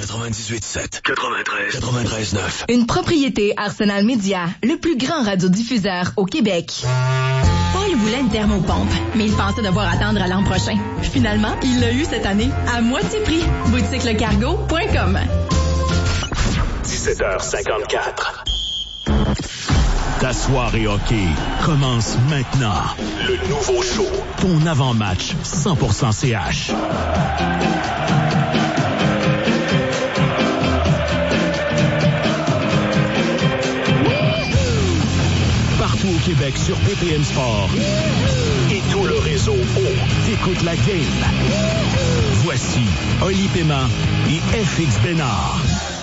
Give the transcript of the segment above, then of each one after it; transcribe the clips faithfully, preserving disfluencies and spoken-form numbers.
quatre-vingt-dix-huit sept, quatre-vingt-treize, quatre-vingt-treize neuf. Une propriété Arsenal Média, le plus grand radiodiffuseur au Québec. Paul voulait une thermopompe, mais il pensait devoir attendre à l'an prochain. Finalement, il l'a eu cette année, à moitié prix. boutique le cargo point com. dix-sept heures cinquante-quatre. Ta soirée hockey commence maintenant. Le nouveau show. Ton avant-match cent pour cent C H. Partout au Québec sur B P M Sport. Et tout le réseau O. T'écoutes la game. Voici Oli Paiement et F X Bénard.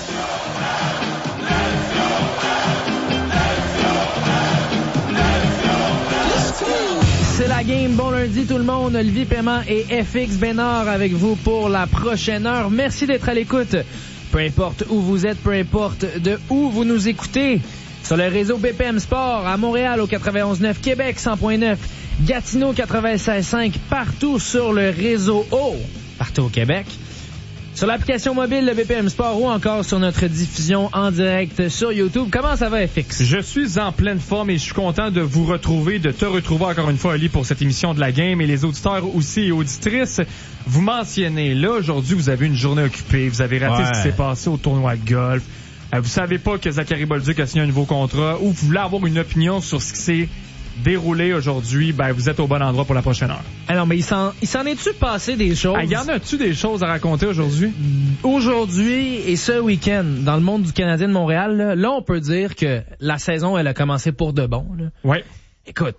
C'est la game. Bon lundi tout le monde. Olivier Paiement et F X Bénard avec vous pour la prochaine heure. Merci d'être à l'écoute. Peu importe où vous êtes, peu importe de où vous nous écoutez. Sur le réseau B P M Sport à Montréal au quatre-vingt-onze neuf, Québec cent point neuf, Gatineau quatre-vingt-seize cinq, partout sur le réseau O, partout au Québec. Sur l'application mobile de B P M Sport ou encore sur notre diffusion en direct sur YouTube. Comment ça va, F X? Je suis en pleine forme et je suis content de vous retrouver, de te retrouver encore une fois, Ali, pour cette émission de la game. Et les auditeurs aussi et auditrices, vous mentionnez, là, aujourd'hui, vous avez une journée occupée, vous avez raté ouais. ce qui s'est passé au tournoi de golf. Euh, vous savez pas que Zachary Bolduc a signé un nouveau contrat ou vous voulez avoir une opinion sur ce qui s'est déroulé aujourd'hui, ben vous êtes au bon endroit pour la prochaine heure. Alors, mais il s'en, il s'en est-tu passé des choses? Ah, y en a-tu des choses à raconter aujourd'hui? Aujourd'hui et ce week-end, dans le monde du Canadien de Montréal, là, là on peut dire que la saison, elle a commencé pour de bon. Là. Ouais. Écoute,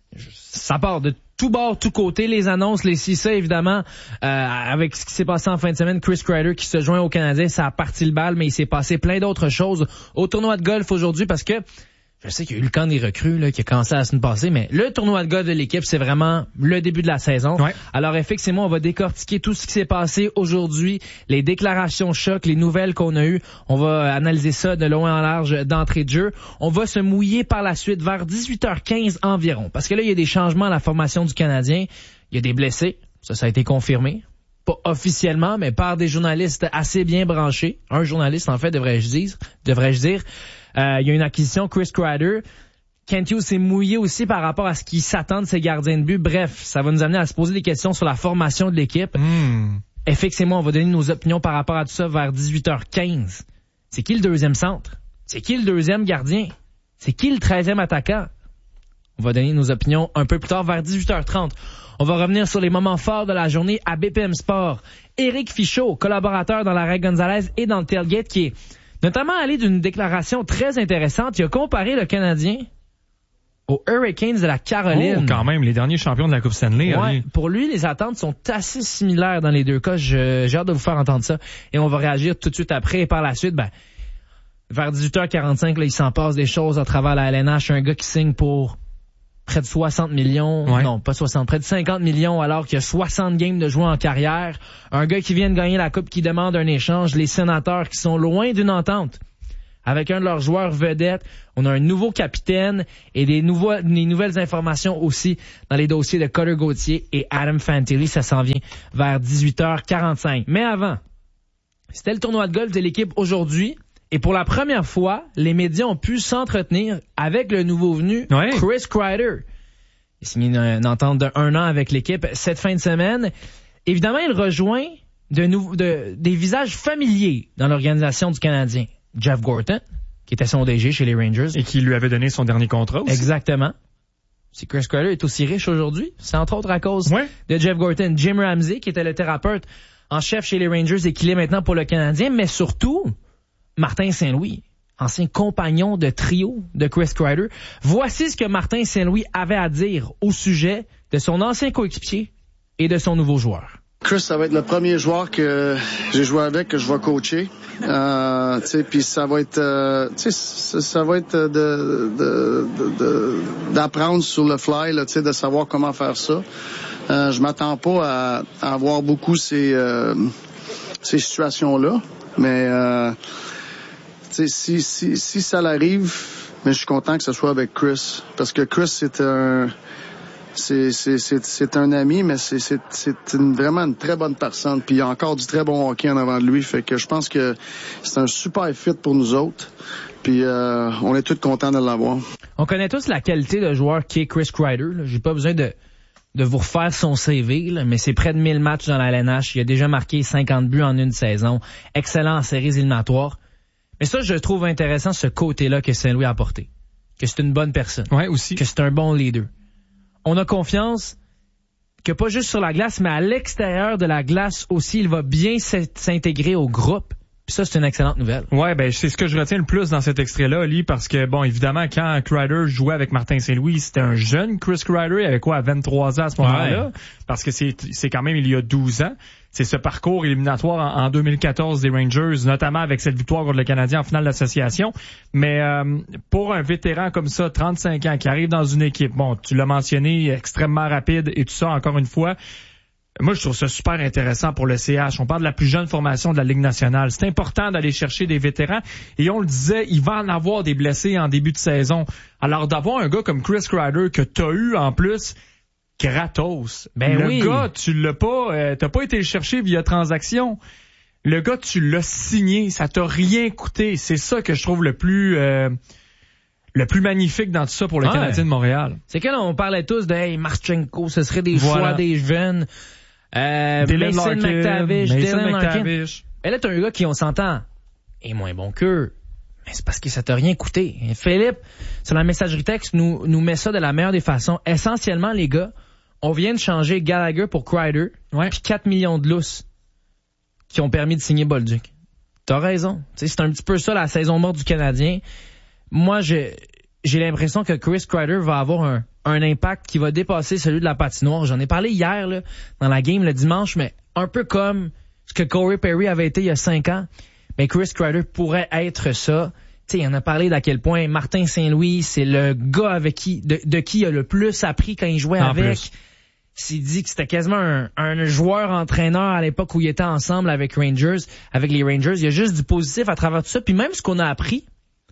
ça part de tout bord, tout côté, les annonces, les si ça, évidemment, euh, avec ce qui s'est passé en fin de semaine, Chris Kreider qui se joint au Canadien, ça a parti le bal, mais il s'est passé plein d'autres choses au tournoi de golf aujourd'hui parce que je sais qu'il y a eu le camp des recrues là, qui a commencé la semaine passée, mais le tournoi de golf de l'équipe, c'est vraiment le début de la saison. Ouais. Alors, F X et moi, on va décortiquer tout ce qui s'est passé aujourd'hui, les déclarations chocs, les nouvelles qu'on a eues. On va analyser ça de long en large d'entrée de jeu. On va se mouiller par la suite vers dix-huit heures quinze environ, parce que là, il y a des changements à la formation du Canadien. Il y a des blessés. Ça, ça a été confirmé. Pas officiellement, mais par des journalistes assez bien branchés. Un journaliste, en fait, devrais-je dire. Devrais-je dire. Euh, il y a une acquisition, Chris Kreider. Kent Hughes s'est mouillé aussi par rapport à ce qu'il s'attend de ses gardiens de but. Bref, ça va nous amener à se poser des questions sur la formation de l'équipe. Mm. F X et moi, on va donner nos opinions par rapport à tout ça vers dix-huit heures quinze. C'est qui le deuxième centre? C'est qui le deuxième gardien? C'est qui le treizième attaquant? On va donner nos opinions un peu plus tard vers dix-huit heures trente. On va revenir sur les moments forts de la journée à B P M Sport. Éric Fichaud, collaborateur dans l'arrêt Gonzalez et dans le tailgate, qui est notamment allé d'une déclaration très intéressante. Il a comparé le Canadien aux Hurricanes de la Caroline. Oh, quand même, les derniers champions de la Coupe Stanley. Ouais, pour lui, les attentes sont assez similaires dans les deux cas. Je, j'ai hâte de vous faire entendre ça. Et on va réagir tout de suite après. Et par la suite, ben, vers dix-huit heures quarante-cinq, là, il s'en passe des choses à travers la L N H. Un gars qui signe pour près de soixante millions. Ouais. Non, pas soixante, près de cinquante millions alors qu'il y a soixante games de jouer en carrière. Un gars qui vient de gagner la Coupe qui demande un échange. Les Sénateurs qui sont loin d'une entente avec un de leurs joueurs vedettes. On a un nouveau capitaine et des, nouveaux, des nouvelles informations aussi dans les dossiers de Cutter Gauthier et Adam Fantilli. Ça s'en vient vers dix-huit heures quarante-cinq. Mais avant, c'était le tournoi de golf de l'équipe aujourd'hui. Et pour la première fois, les médias ont pu s'entretenir avec le nouveau venu, ouais. Chris Kreider. Il s'est mis une, une entente de un an avec l'équipe cette fin de semaine. Évidemment, il rejoint de nou- de, des visages familiers dans l'organisation du Canadien. Jeff Gorton, qui était son D G chez les Rangers. Et qui lui avait donné son dernier contrat aussi. Exactement. Si Chris Kreider est aussi riche aujourd'hui, c'est entre autres à cause ouais. de Jeff Gorton. Jim Ramsey, qui était le thérapeute en chef chez les Rangers et qui l'est maintenant pour le Canadien, mais surtout Martin Saint-Louis, ancien compagnon de trio de Chris Kreider. Voici ce que Martin Saint-Louis avait à dire au sujet de son ancien coéquipier et de son nouveau joueur. Chris, ça va être le premier joueur que j'ai joué avec, que je vais coacher. Euh, tu sais, puis ça va être, euh, tu sais, ça, ça va être de, de, de, de, d'apprendre sur le fly, là, tu sais, de savoir comment faire ça. Euh, je m'attends pas à, à avoir beaucoup ces, euh, ces situations-là, mais euh, tu sais, si, si, si ça l'arrive, mais je suis content que ce soit avec Chris, parce que Chris, c'est un, c'est, c'est, c'est, c'est un ami, mais c'est, c'est, c'est une, vraiment une très bonne personne. Puis il y a encore du très bon hockey en avant de lui. Fait que je pense que c'est un super fit pour nous autres. Puis euh, on est tous contents de l'avoir. On connaît tous la qualité de joueur qui est Chris Kreider. Là. J'ai pas besoin de, de vous refaire son C V, là, mais c'est près de mille matchs dans la L N H. Il a déjà marqué cinquante buts en une saison. Excellent en séries éliminatoires. Mais ça, je trouve intéressant ce côté-là que Saint-Louis a apporté. Que c'est une bonne personne. Ouais, aussi. Que c'est un bon leader. On a confiance que pas juste sur la glace, mais à l'extérieur de la glace aussi, il va bien s'intégrer au groupe. Puis ça, c'est une excellente nouvelle. Ouais, ben c'est ce que je retiens le plus dans cet extrait-là, Oli, parce que, bon, évidemment, quand Kreider jouait avec Martin Saint-Louis, c'était un jeune Chris Kreider, il avait quoi, à vingt-trois ans à ce moment-là? Ouais. Parce que c'est c'est quand même il y a douze ans. C'est ce parcours éliminatoire en, en deux mille quatorze des Rangers, notamment avec cette victoire contre le Canadien en finale d'association. Mais euh, pour un vétéran comme ça, trente-cinq ans, qui arrive dans une équipe, bon, tu l'as mentionné, extrêmement rapide et tout ça, encore une fois, moi, je trouve ça super intéressant pour le C H. On parle de la plus jeune formation de la Ligue nationale. C'est important d'aller chercher des vétérans. Et on le disait, il va en avoir des blessés en début de saison. Alors, d'avoir un gars comme Chris Kreider que t'as eu en plus gratos. Ben le oui. gars, tu l'as pas, euh, t'as pas été le chercher via transaction. Le gars, tu l'as signé. Ça t'a rien coûté. C'est ça que je trouve le plus... Euh, le plus magnifique dans tout ça pour le ouais. Canadien de Montréal. C'est que là, on parlait tous de hey, Marchenko, ce serait des voilà. choix des jeunes. Euh, Dylan Mason Larkin, McTavish, Mason Dylan McTavish. Et là, t'as un gars qui, on s'entend, est moins bon qu'eux. Mais c'est parce que ça t'a rien coûté. Et Philippe, sur la messagerie texte, nous, nous met ça de la meilleure des façons. Essentiellement, les gars, on vient de changer Gallagher pour Kreider, ouais. puis quatre millions de lousses qui ont permis de signer Bolduc. T'as raison. T'sais, c'est un petit peu ça, la saison morte du Canadien. Moi, j'ai, j'ai l'impression que Chris Kreider va avoir un, un impact qui va dépasser celui de la patinoire. J'en ai parlé hier, là, dans la game le dimanche, mais un peu comme ce que Corey Perry avait été il y a cinq ans. Mais Chris Kreider pourrait être ça. Tu sais, il en a parlé d'à quel point Martin Saint-Louis, c'est le gars avec qui, de, de qui il a le plus appris quand il jouait en avec. Plus. S'il dit que c'était quasiment un, un joueur-entraîneur à l'époque où il était ensemble avec Rangers, avec les Rangers. Il y a juste du positif à travers tout ça. Puis même ce qu'on a appris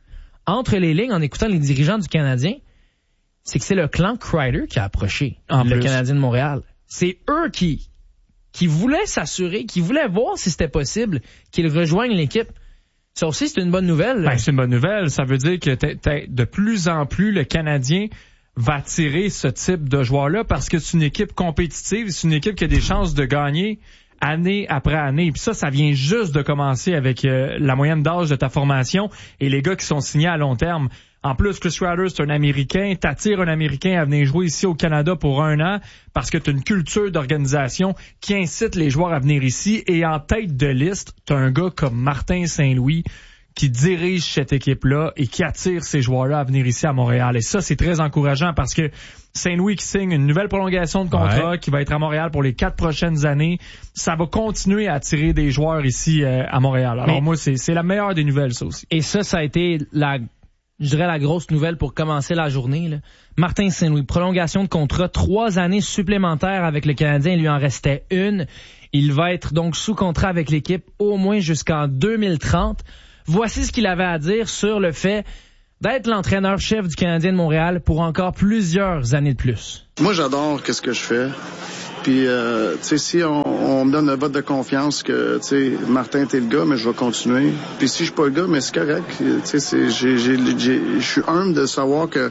entre les lignes en écoutant les dirigeants du Canadien, c'est que c'est le clan Kreider qui a approché en le plus. Canadien de Montréal. C'est eux qui qui voulaient s'assurer, qui voulaient voir si c'était possible qu'ils rejoignent l'équipe. Ça aussi, c'est une bonne nouvelle. Ben, c'est une bonne nouvelle. Ça veut dire que t'es, t'es, de plus en plus, le Canadien va attirer ce type de joueurs-là parce que c'est une équipe compétitive, c'est une équipe qui a des chances de gagner année après année. Puis ça, ça vient juste de commencer avec euh, la moyenne d'âge de ta formation et les gars qui sont signés à long terme. En plus, Chris Kreider, c'est un Américain. T'attires un Américain à venir jouer ici au Canada pour un an parce que t'as une culture d'organisation qui incite les joueurs à venir ici. Et en tête de liste, t'as un gars comme Martin Saint-Louis qui dirige cette équipe-là et qui attire ces joueurs-là à venir ici à Montréal. Et ça, c'est très encourageant parce que Saint-Louis qui signe une nouvelle prolongation de contrat ouais. qui va être à Montréal pour les quatre prochaines années, ça va continuer à attirer des joueurs ici euh, à Montréal. Alors Mais, moi, c'est, c'est la meilleure des nouvelles, ça aussi. Et ça, ça a été la, je dirais la grosse nouvelle pour commencer la journée. Là. Martin Saint-Louis, prolongation de contrat, trois années supplémentaires avec le Canadien, il lui en restait une. Il va être donc sous contrat avec l'équipe au moins jusqu'en deux mille trente. Voici ce qu'il avait à dire sur le fait d'être l'entraîneur-chef du Canadien de Montréal pour encore plusieurs années de plus. Moi, j'adore qu'est-ce que je fais. Puis, euh, tu sais, si on, on me donne un vote de confiance que, tu sais, Martin, t'es le gars, mais je vais continuer. Puis si je suis pas le gars, mais c'est correct. Tu sais, c'est, j'ai, j'ai, j'ai, je suis humble de savoir que,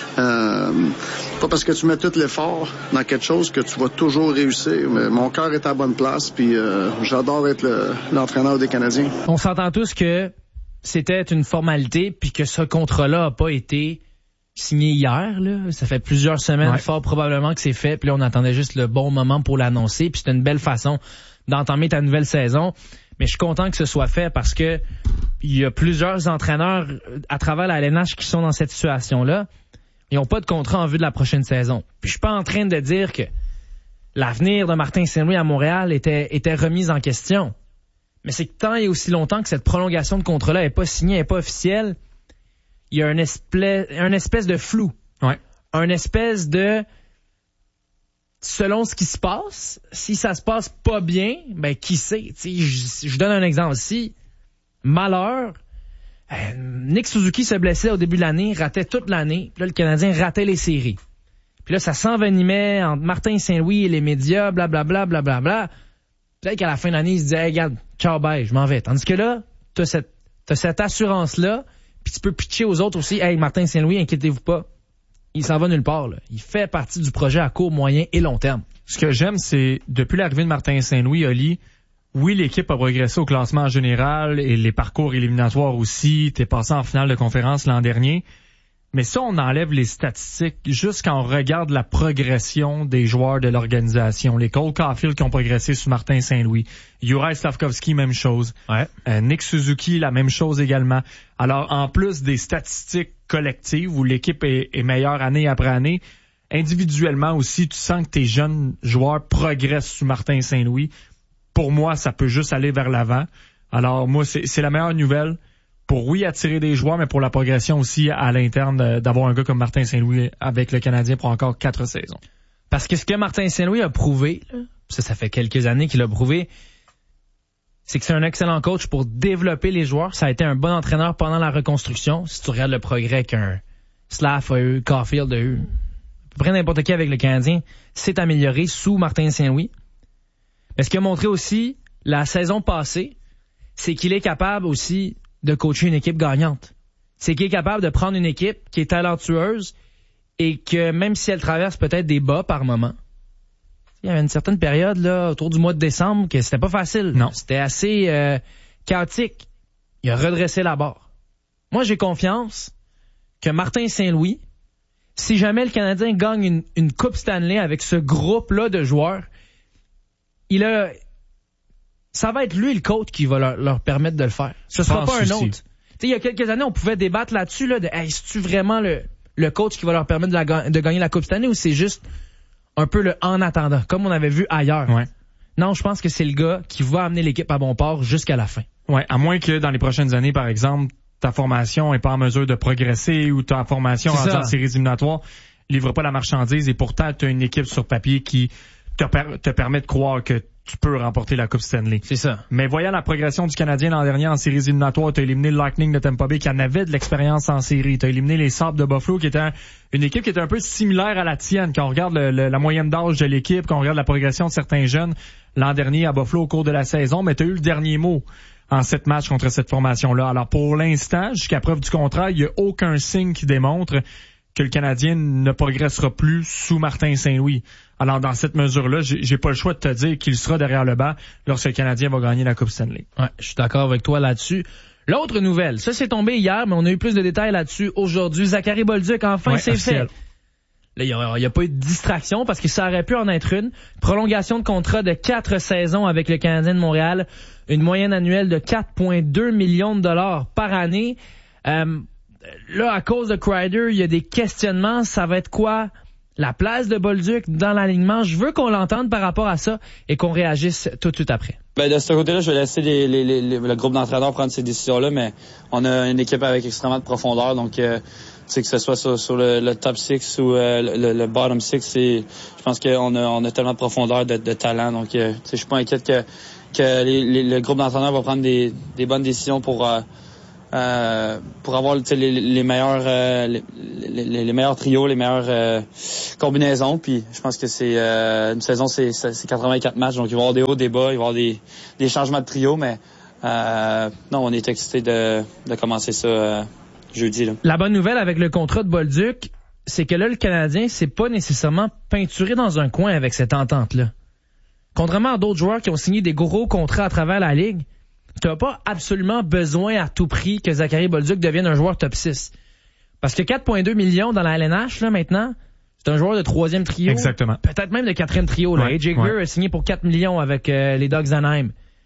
euh, pas parce que tu mets tout l'effort dans quelque chose que tu vas toujours réussir. Mais mon cœur est à la bonne place, puis euh, j'adore être le, l'entraîneur des Canadiens. On s'entend tous que c'était une formalité, puis que ce contrat-là a pas été signé hier, là. Ça fait plusieurs semaines, ouais. fort probablement que c'est fait, puis là, on attendait juste le bon moment pour l'annoncer, puis c'était une belle façon d'entamer ta nouvelle saison. Mais je suis content que ce soit fait parce que il y a plusieurs entraîneurs à travers la L N H qui sont dans cette situation-là. Ils n'ont pas de contrat en vue de la prochaine saison. Puis je suis pas en train de dire que l'avenir de Martin Saint-Louis à Montréal était, était remis en question. Mais c'est que tant et aussi longtemps que cette prolongation de contrat-là n'est pas signée, n'est pas officielle, il y a un espèce, un espèce de flou. Ouais. Un espèce de... Selon ce qui se passe, si ça se passe pas bien, ben qui sait? Je, je donne un exemple. Si, malheur, euh, Nick Suzuki se blessait au début de l'année, ratait toute l'année, puis là, le Canadien ratait les séries. Puis là, ça s'envenimait entre Martin Saint-Louis et les médias, blablabla, blablabla. Bla, bla. Peut-être qu'à la fin de l'année, il se disait, hey, regarde, ciao, bye, je m'en vais. Tandis que là, t'as cette, t'as cette assurance-là, puis tu peux pitcher aux autres aussi, hey, Martin Saint-Louis, inquiétez-vous pas. Il s'en va nulle part, là. Il fait partie du projet à court, moyen et long terme. Ce que j'aime, c'est, depuis l'arrivée de Martin Saint-Louis, Oli, oui, l'équipe a progressé au classement en général et les parcours éliminatoires aussi. T'es passé en finale de conférence l'an dernier. Mais ça, on enlève les statistiques juste quand on regarde la progression des joueurs de l'organisation. Les Cole Caulfield qui ont progressé sous Martin Saint-Louis. Juraj Slafkovský, même chose. Ouais. Euh, Nick Suzuki, la même chose également. Alors, en plus des statistiques collectives où l'équipe est, est meilleure année après année, individuellement aussi, tu sens que tes jeunes joueurs progressent sous Martin Saint-Louis. Pour moi, ça peut juste aller vers l'avant. Alors, moi, c'est, c'est la meilleure nouvelle. Pour, oui, attirer des joueurs, mais pour la progression aussi à l'interne d'avoir un gars comme Martin Saint-Louis avec le Canadien pour encore quatre saisons. Parce que ce que Martin Saint-Louis a prouvé, là, ça, ça fait quelques années qu'il a prouvé, c'est que c'est un excellent coach pour développer les joueurs. Ça a été un bon entraîneur pendant la reconstruction. Si tu regardes le progrès qu'un Slav a eu, Caulfield a eu, à peu près n'importe qui avec le Canadien, s'est amélioré sous Martin Saint-Louis. Mais ce qu'il a montré aussi, la saison passée, c'est qu'il est capable aussi de coacher une équipe gagnante. C'est qu'il est capable de prendre une équipe qui est talentueuse et que même si elle traverse peut-être des bas par moment, il y avait une certaine période là autour du mois de décembre que c'était pas facile. Non. C'était assez euh, chaotique. Il a redressé la barre. Moi, j'ai confiance que Martin Saint-Louis, si jamais le Canadien gagne une, une Coupe Stanley avec ce groupe-là de joueurs, il a... ça va être lui le coach qui va leur, leur permettre de le faire. Ce sera pas un autre. Tu sais, il y a quelques années, on pouvait débattre là-dessus, là, de hey, est-ce-tu vraiment le, le coach qui va leur permettre de, la, de gagner la Coupe cette année ou c'est juste un peu le en attendant, comme on avait vu ailleurs. Ouais. Non, je pense que c'est le gars qui va amener l'équipe à bon port jusqu'à la fin. Ouais, à moins que dans les prochaines années, par exemple, ta formation est pas en mesure de progresser ou ta formation en, en séries éliminatoires livre pas la marchandise et pourtant tu as une équipe sur papier qui te, per- te permet de croire que tu peux remporter la Coupe Stanley. C'est ça. Mais voyant la progression du Canadien l'an dernier en séries éliminatoires, tu as éliminé le Lightning de Tampa Bay qui en avait de l'expérience en série. Tu as éliminé les Sabres de Buffalo qui était un, une équipe qui était un peu similaire à la tienne. Quand on regarde le, le, la moyenne d'âge de l'équipe, quand on regarde la progression de certains jeunes l'an dernier à Buffalo au cours de la saison, mais tu as eu le dernier mot en sept matchs contre cette formation-là. Alors pour l'instant, jusqu'à preuve du contraire, il n'y a aucun signe qui démontre que le Canadien ne progressera plus sous Martin Saint-Louis. Alors, dans cette mesure-là, j'ai, j'ai pas le choix de te dire qu'il sera derrière le banc lorsque le Canadien va gagner la Coupe Stanley. Ouais, je suis d'accord avec toi là-dessus. L'autre nouvelle, ça c'est tombé hier, mais on a eu plus de détails là-dessus aujourd'hui. Zachary Bolduc, enfin, ouais, c'est officiel. fait. Là, il n'y a, a pas eu de distraction parce que ça aurait pu en être une. Prolongation de contrat de quatre saisons avec le Canadien de Montréal. Une moyenne annuelle de quatre virgule deux millions de dollars par année. Euh, là, à cause de Kreider, il y a des questionnements. Ça va être quoi la place de Bolduc dans l'alignement? Je veux qu'on l'entende par rapport à ça et qu'on réagisse tout de suite après. Ben de ce côté-là, je vais laisser les, les, les, le groupe d'entraîneurs prendre ces décisions-là, mais on a une équipe avec extrêmement de profondeur, donc euh, tu sais que ce soit sur, sur le, le top six ou euh, le, le bottom six, c'est, je pense qu'on a, on a tellement de profondeur de, de talent, donc euh, je suis pas inquiète que, que les, les, le groupe d'entraîneurs va prendre des, des bonnes décisions pour euh, Euh, pour avoir les, les meilleurs euh, les, les, les meilleurs trios, les meilleures euh, combinaisons. Puis je pense que c'est euh, une saison, c'est, c'est quatre-vingt-quatre matchs, donc il va y avoir des hauts, des bas, il va y avoir des, des changements de trio, mais euh, non, on est excités de, de commencer ça euh, jeudi. Là. La bonne nouvelle avec le contrat de Bolduc, c'est que là, le Canadien, c'est pas nécessairement peinturé dans un coin avec cette entente-là. Contrairement à d'autres joueurs qui ont signé des gros contrats à travers la Ligue, tu n'as pas absolument besoin à tout prix que Zachary Bolduc devienne un joueur top six. Parce que quatre virgule deux millions dans la L N H, là, maintenant, c'est un joueur de troisième trio. Exactement. Peut-être même de quatrième trio, là. Ouais, A J Greer ouais. a signé pour quatre millions avec euh, les Ducks d'Anaheim.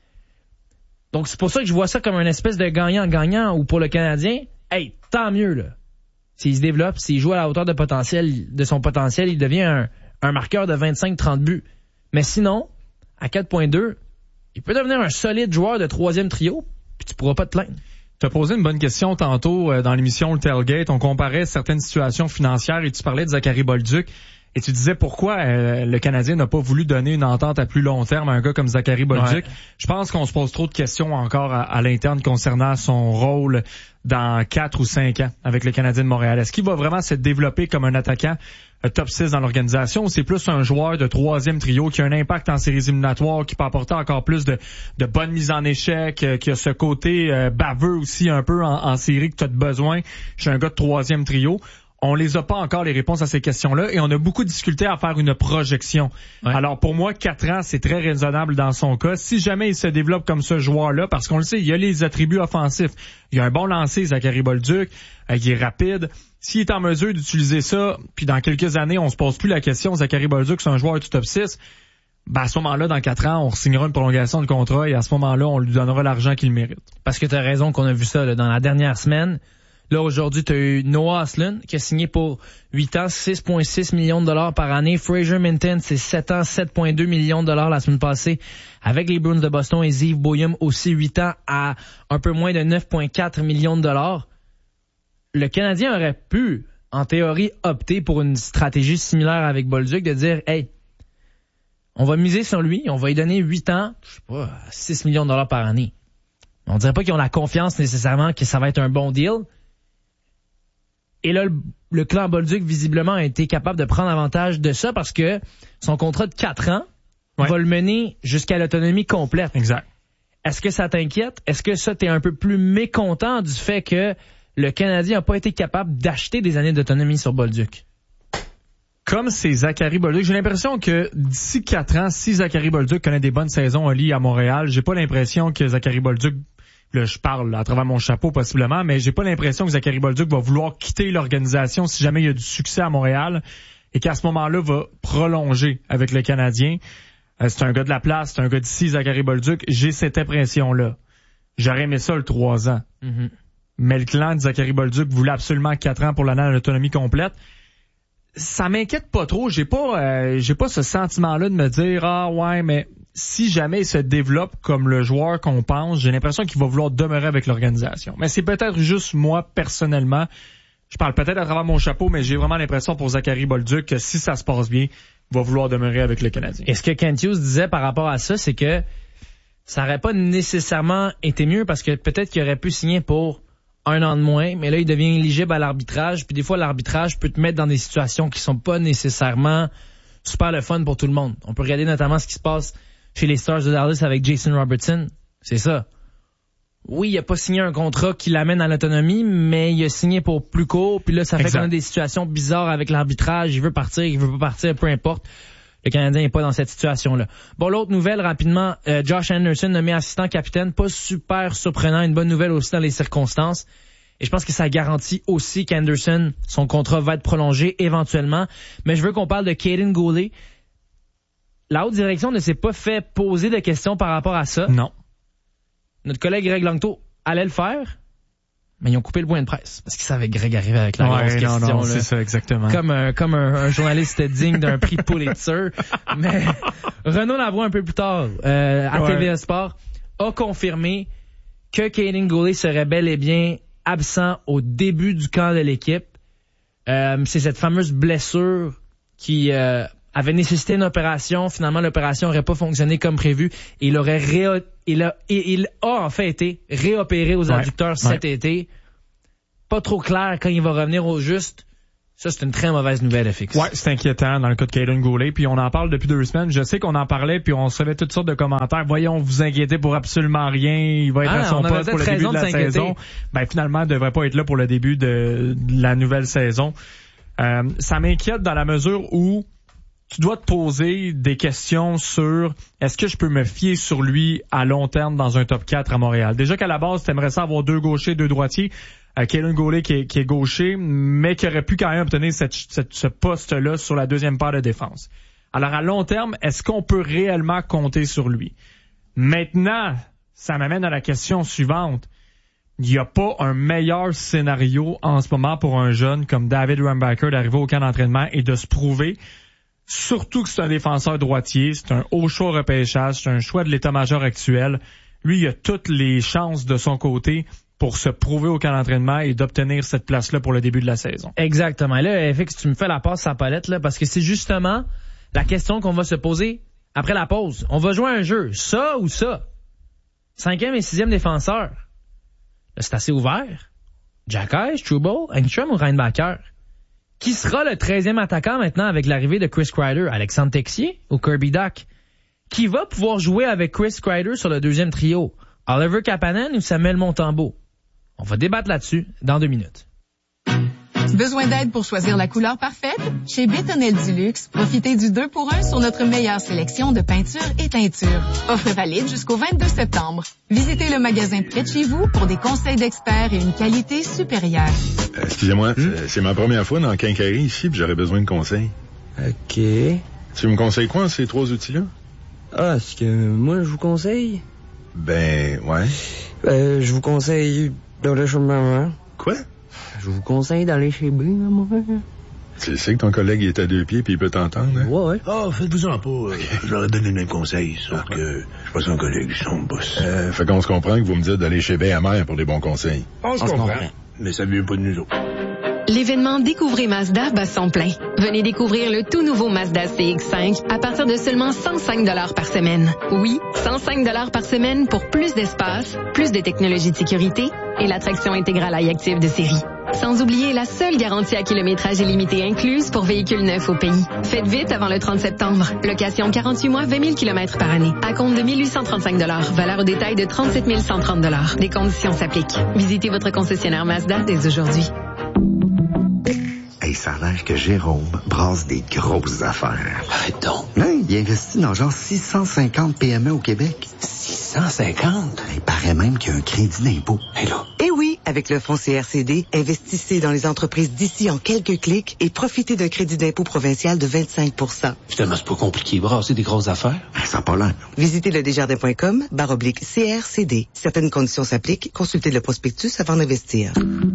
Donc, c'est pour ça que je vois ça comme une espèce de gagnant-gagnant ou pour le Canadien, hey, tant mieux, là. S'il se développe, s'il joue à la hauteur de potentiel, de son potentiel, il devient un, un marqueur de vingt-cinq trente buts. Mais sinon, à quatre virgule deux, il peut devenir un solide joueur de troisième trio, puis tu pourras pas te plaindre. Tu as posé une bonne question tantôt euh, dans l'émission Le Tailgate. On comparait certaines situations financières et tu parlais de Zachary Bolduc. Et tu disais pourquoi euh, le Canadien n'a pas voulu donner une entente à plus long terme à un gars comme Zachary Bolduc. Ouais. Je pense qu'on se pose trop de questions encore à, à l'interne concernant son rôle dans quatre ou cinq ans avec le Canadien de Montréal. Est-ce qu'il va vraiment se développer comme un attaquant euh, top six dans l'organisation ou c'est plus un joueur de troisième trio qui a un impact en séries éliminatoires, qui peut apporter encore plus de, de bonnes mises en échec, euh, qui a ce côté euh, baveux aussi un peu en, en série que tu as besoin chez un gars de troisième trio? On les a pas encore les réponses à ces questions-là et on a beaucoup de difficulté à faire une projection. Ouais. Alors pour moi, quatre ans, c'est très raisonnable dans son cas. Si jamais il se développe comme ce joueur-là, parce qu'on le sait, il y a les attributs offensifs. Il y a un bon lancer, Zachary Bolduc, euh, qui est rapide. S'il est en mesure d'utiliser ça, puis dans quelques années, on se pose plus la question, Zachary Bolduc, c'est un joueur du top six, ben à ce moment-là, dans quatre ans, on signera une prolongation de contrat et à ce moment-là, on lui donnera l'argent qu'il mérite. Parce que tu as raison qu'on a vu ça là, dans la dernière semaine. Là, aujourd'hui, tu as eu Noah Ostlund qui a signé pour huit ans, six virgule six millions de dollars par année. Fraser Minten, c'est sept ans, sept virgule deux millions de dollars la semaine passée avec les Bruins de Boston et Zeev Boyum aussi huit ans à un peu moins de neuf virgule quatre millions de dollars. Le Canadien aurait pu, en théorie, opter pour une stratégie similaire avec Bolduc de dire, hey, on va miser sur lui, on va lui donner huit ans, je sais pas, six millions de dollars par année. On dirait pas qu'ils ont la confiance nécessairement que ça va être un bon deal. Et là, le, le clan Bolduc, visiblement, a été capable de prendre avantage de ça parce que son contrat de quatre ans ouais. va le mener jusqu'à l'autonomie complète. Exact. Est-ce que ça t'inquiète? Est-ce que ça, t'es un peu plus mécontent du fait que le Canadien n'a pas été capable d'acheter des années d'autonomie sur Bolduc? Comme c'est Zachary Bolduc, j'ai l'impression que d'ici quatre ans, si Zachary Bolduc connaît des bonnes saisons au lit à Montréal, j'ai pas l'impression que Zachary Bolduc... Là, je parle à travers mon chapeau possiblement, mais j'ai pas l'impression que Zachary Bolduc va vouloir quitter l'organisation si jamais il y a du succès à Montréal et qu'à ce moment-là va prolonger avec le Canadien. Euh, c'est un gars de la place, c'est un gars d'ici, Zachary Bolduc. J'ai cette impression-là. J'aurais aimé ça le trois ans. Mm-hmm. Mais le clan de Zachary Bolduc voulait absolument quatre ans pour l'année à l'autonomie complète. Ça m'inquiète pas trop. J'ai pas, euh, j'ai pas ce sentiment-là de me dire, ah ouais, mais si jamais il se développe comme le joueur qu'on pense, j'ai l'impression qu'il va vouloir demeurer avec l'organisation. Mais c'est peut-être juste moi, personnellement. Je parle peut-être à travers mon chapeau, mais j'ai vraiment l'impression pour Zachary Bolduc que si ça se passe bien, il va vouloir demeurer avec le Canadien. Et ce que Kent Hughes disait par rapport à ça, c'est que ça aurait pas nécessairement été mieux parce que peut-être qu'il aurait pu signer pour un an de moins, mais là, il devient éligible à l'arbitrage. Puis des fois, l'arbitrage peut te mettre dans des situations qui sont pas nécessairement super le fun pour tout le monde. On peut regarder notamment ce qui se passe chez les Stars de Dallas avec Jason Robertson. C'est ça. Oui, il a pas signé un contrat qui l'amène à l'autonomie, mais il a signé pour plus court. Puis là, ça fait exact. Qu'on a des situations bizarres avec l'arbitrage. Il veut partir, il veut pas partir, peu importe. Le Canadien n'est pas dans cette situation-là. Bon, l'autre nouvelle, rapidement, euh, Josh Anderson nommé assistant capitaine. Pas super surprenant. Une bonne nouvelle aussi dans les circonstances. Et je pense que ça garantit aussi qu'Anderson, son contrat va être prolongé éventuellement. Mais je veux qu'on parle de Kaiden Guhle. La haute direction ne s'est pas fait poser de questions par rapport à ça. Non. Notre collègue Greg Langto allait le faire, mais ils ont coupé le point de presse parce qu'ils savaient que Greg arrivait avec la ouais, grosse non, question. Non, là. C'est ça, exactement. Comme un, comme un, un journaliste digne d'un prix Pulitzer. Mais Renaud Lavoie, un peu plus tard, euh, à ouais. T V A Sport, a confirmé que Kaiden Guhle serait bel et bien absent au début du camp de l'équipe. Euh, c'est cette fameuse blessure qui... Euh, avait nécessité une opération. Finalement, l'opération n'aurait pas fonctionné comme prévu. Et il aurait ré... il, a... il a en fait été réopéré aux adducteurs ouais, cet ouais. été. Pas trop clair quand il va revenir au juste. Ça, c'est une très mauvaise nouvelle, F X. Ouais, c'est inquiétant dans le cas de Kaiden Guhle. Puis on en parle depuis deux semaines. Je sais qu'on en parlait, puis on recevait toutes sortes de commentaires. Voyons, vous inquiétez pour absolument rien. Il va être ah, à son poste pour le début de la saison. Ben finalement, il devrait pas être là pour le début de, de la nouvelle saison. Euh, ça m'inquiète dans la mesure où tu dois te poser des questions sur est-ce que je peux me fier sur lui à long terme dans un top quatre à Montréal. Déjà qu'à la base, tu aimerais ça avoir deux gauchers, deux droitiers. Euh, Kaiden Guhle qui est, qui est gaucher, mais qui aurait pu quand même obtenir cette, cette, ce poste-là sur la deuxième paire de défense. Alors à long terme, est-ce qu'on peut réellement compter sur lui? Maintenant, ça m'amène à la question suivante. Il n'y a pas un meilleur scénario en ce moment pour un jeune comme David Rambacker d'arriver au camp d'entraînement et de se prouver. Surtout que c'est un défenseur droitier, c'est un haut choix repêchage, c'est un choix de l'état-major actuel. Lui, il a toutes les chances de son côté pour se prouver au camp d'entraînement et d'obtenir cette place-là pour le début de la saison. Exactement. Là, F X, tu me fais la passe à palette, là, parce que c'est justement la question qu'on va se poser après la pause. On va jouer à un jeu. Ça ou ça? Cinquième et sixième défenseur. Là, c'est assez ouvert. Jack Eyes, Trouble, Engstrom ou Reinbacker? Qui sera le treizième attaquant maintenant avec l'arrivée de Chris Kreider? Alexandre Texier ou Kirby Dach? Qui va pouvoir jouer avec Chris Kreider sur le deuxième trio? Oliver Kapanen ou Samuel Montembeault? On va débattre là-dessus dans deux minutes. Besoin d'aide pour choisir la couleur parfaite? Chez Bétonnel Duluxe, profitez du deux pour un sur notre meilleure sélection de peintures et teintures. Offre valide jusqu'au vingt-deux septembre. Visitez le magasin près de chez vous pour des conseils d'experts et une qualité supérieure. Euh, excusez-moi, hmm? c'est ma première fois dans le Quincaillerie ici, puis j'aurais besoin de conseils. OK. Tu me conseilles quoi en ces trois outils-là? Ah, ce que moi, je vous conseille? Ben, ouais. Euh, je vous conseille d'aller chez maman. Quoi? Je vous conseille d'aller chez B, maman. Tu sais que ton collègue il est à deux pieds puis il peut t'entendre, hein? Ouais, ouais. Ah, oh, faites-vous-en pas. Okay. Je leur ai donné le même conseil, sauf ah, que je suis pas son collègue, je suis son boss. Euh, fait qu'on se comprend que vous me dites d'aller chez B à mère pour des bons conseils. On se comprend. comprend. Mais ça vient pas de nous autres. L'événement Découvrez Mazda bat son plein. Venez découvrir le tout nouveau Mazda C X cinq à partir de seulement cent cinq dollars par semaine. Oui, cent cinq dollars par semaine pour plus d'espace, plus de technologie de sécurité et l'attraction intégrale iActive de série. Sans oublier la seule garantie à kilométrage illimité incluse pour véhicules neufs au pays. Faites vite avant le trente septembre. Location quarante-huit mois, vingt mille kilomètres par année. À compte de mille huit cent trente-cinq dollars. Valeur au détail de trente-sept mille cent trente dollars. Des conditions s'appliquent. Visitez votre concessionnaire Mazda dès aujourd'hui. Hey, ça a l'air que Jérôme brasse des grosses affaires. Arrête donc. Non, il investit dans genre six cent cinquante P M E au Québec. six cent cinquante? Il paraît même qu'il y a un crédit d'impôt. Hé là. Eh oui, avec le fonds C R C D, investissez dans les entreprises d'ici en quelques clics et profitez d'un crédit d'impôt provincial de vingt-cinq pour cent. Finalement, c'est pas compliqué. Brasser des grosses affaires. Ben, ça n'a pas l'air. Visitez le desjardins point com, barre oblique C R C D. Certaines conditions s'appliquent. Consultez le prospectus avant d'investir.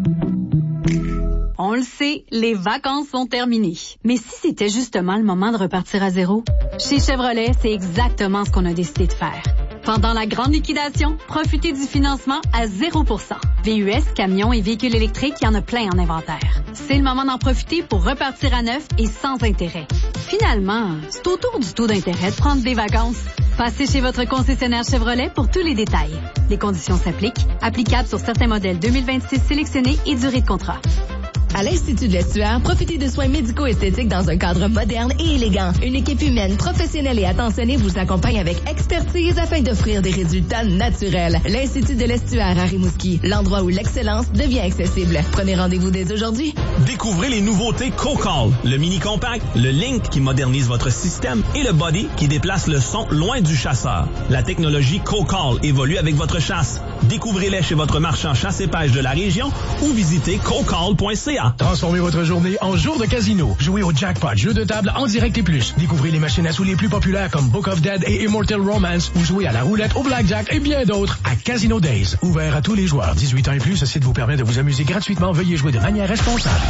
On le sait, les vacances sont terminées. Mais si c'était justement le moment de repartir à zéro? Chez Chevrolet, c'est exactement ce qu'on a décidé de faire. Pendant la grande liquidation, profitez du financement à zéro pour cent. V U S, camions et véhicules électriques, il y en a plein en inventaire. C'est le moment d'en profiter pour repartir à neuf et sans intérêt. Finalement, c'est autour du taux d'intérêt de prendre des vacances. Passez chez votre concessionnaire Chevrolet pour tous les détails. Les conditions s'appliquent, applicables sur certains modèles deux mille vingt-six sélectionnés et durée de contrat. À l'Institut de l'Estuaire, profitez de soins médico-esthétiques dans un cadre moderne et élégant. Une équipe humaine, professionnelle et attentionnée vous accompagne avec expertise afin d'offrir des résultats naturels. L'Institut de l'Estuaire à Rimouski, l'endroit où l'excellence devient accessible. Prenez rendez-vous dès aujourd'hui. Découvrez les nouveautés CoCall, le mini compact, le Link qui modernise votre système et le Body qui déplace le son loin du chasseur. La technologie CoCall évolue avec votre chasse. Découvrez-les chez votre marchand chasse et pêche de la région ou visitez cocall point c a. Transformez votre journée en jour de casino. Jouez au Jackpot, jeu de table en direct et plus. Découvrez les machines à sous les plus populaires comme Book of Dead et Immortal Romance ou jouez à la roulette, au blackjack et bien d'autres à Casino Days. Ouvert à tous les joueurs. dix-huit ans et plus, ce site vous permet de vous amuser gratuitement. Veuillez jouer de manière responsable.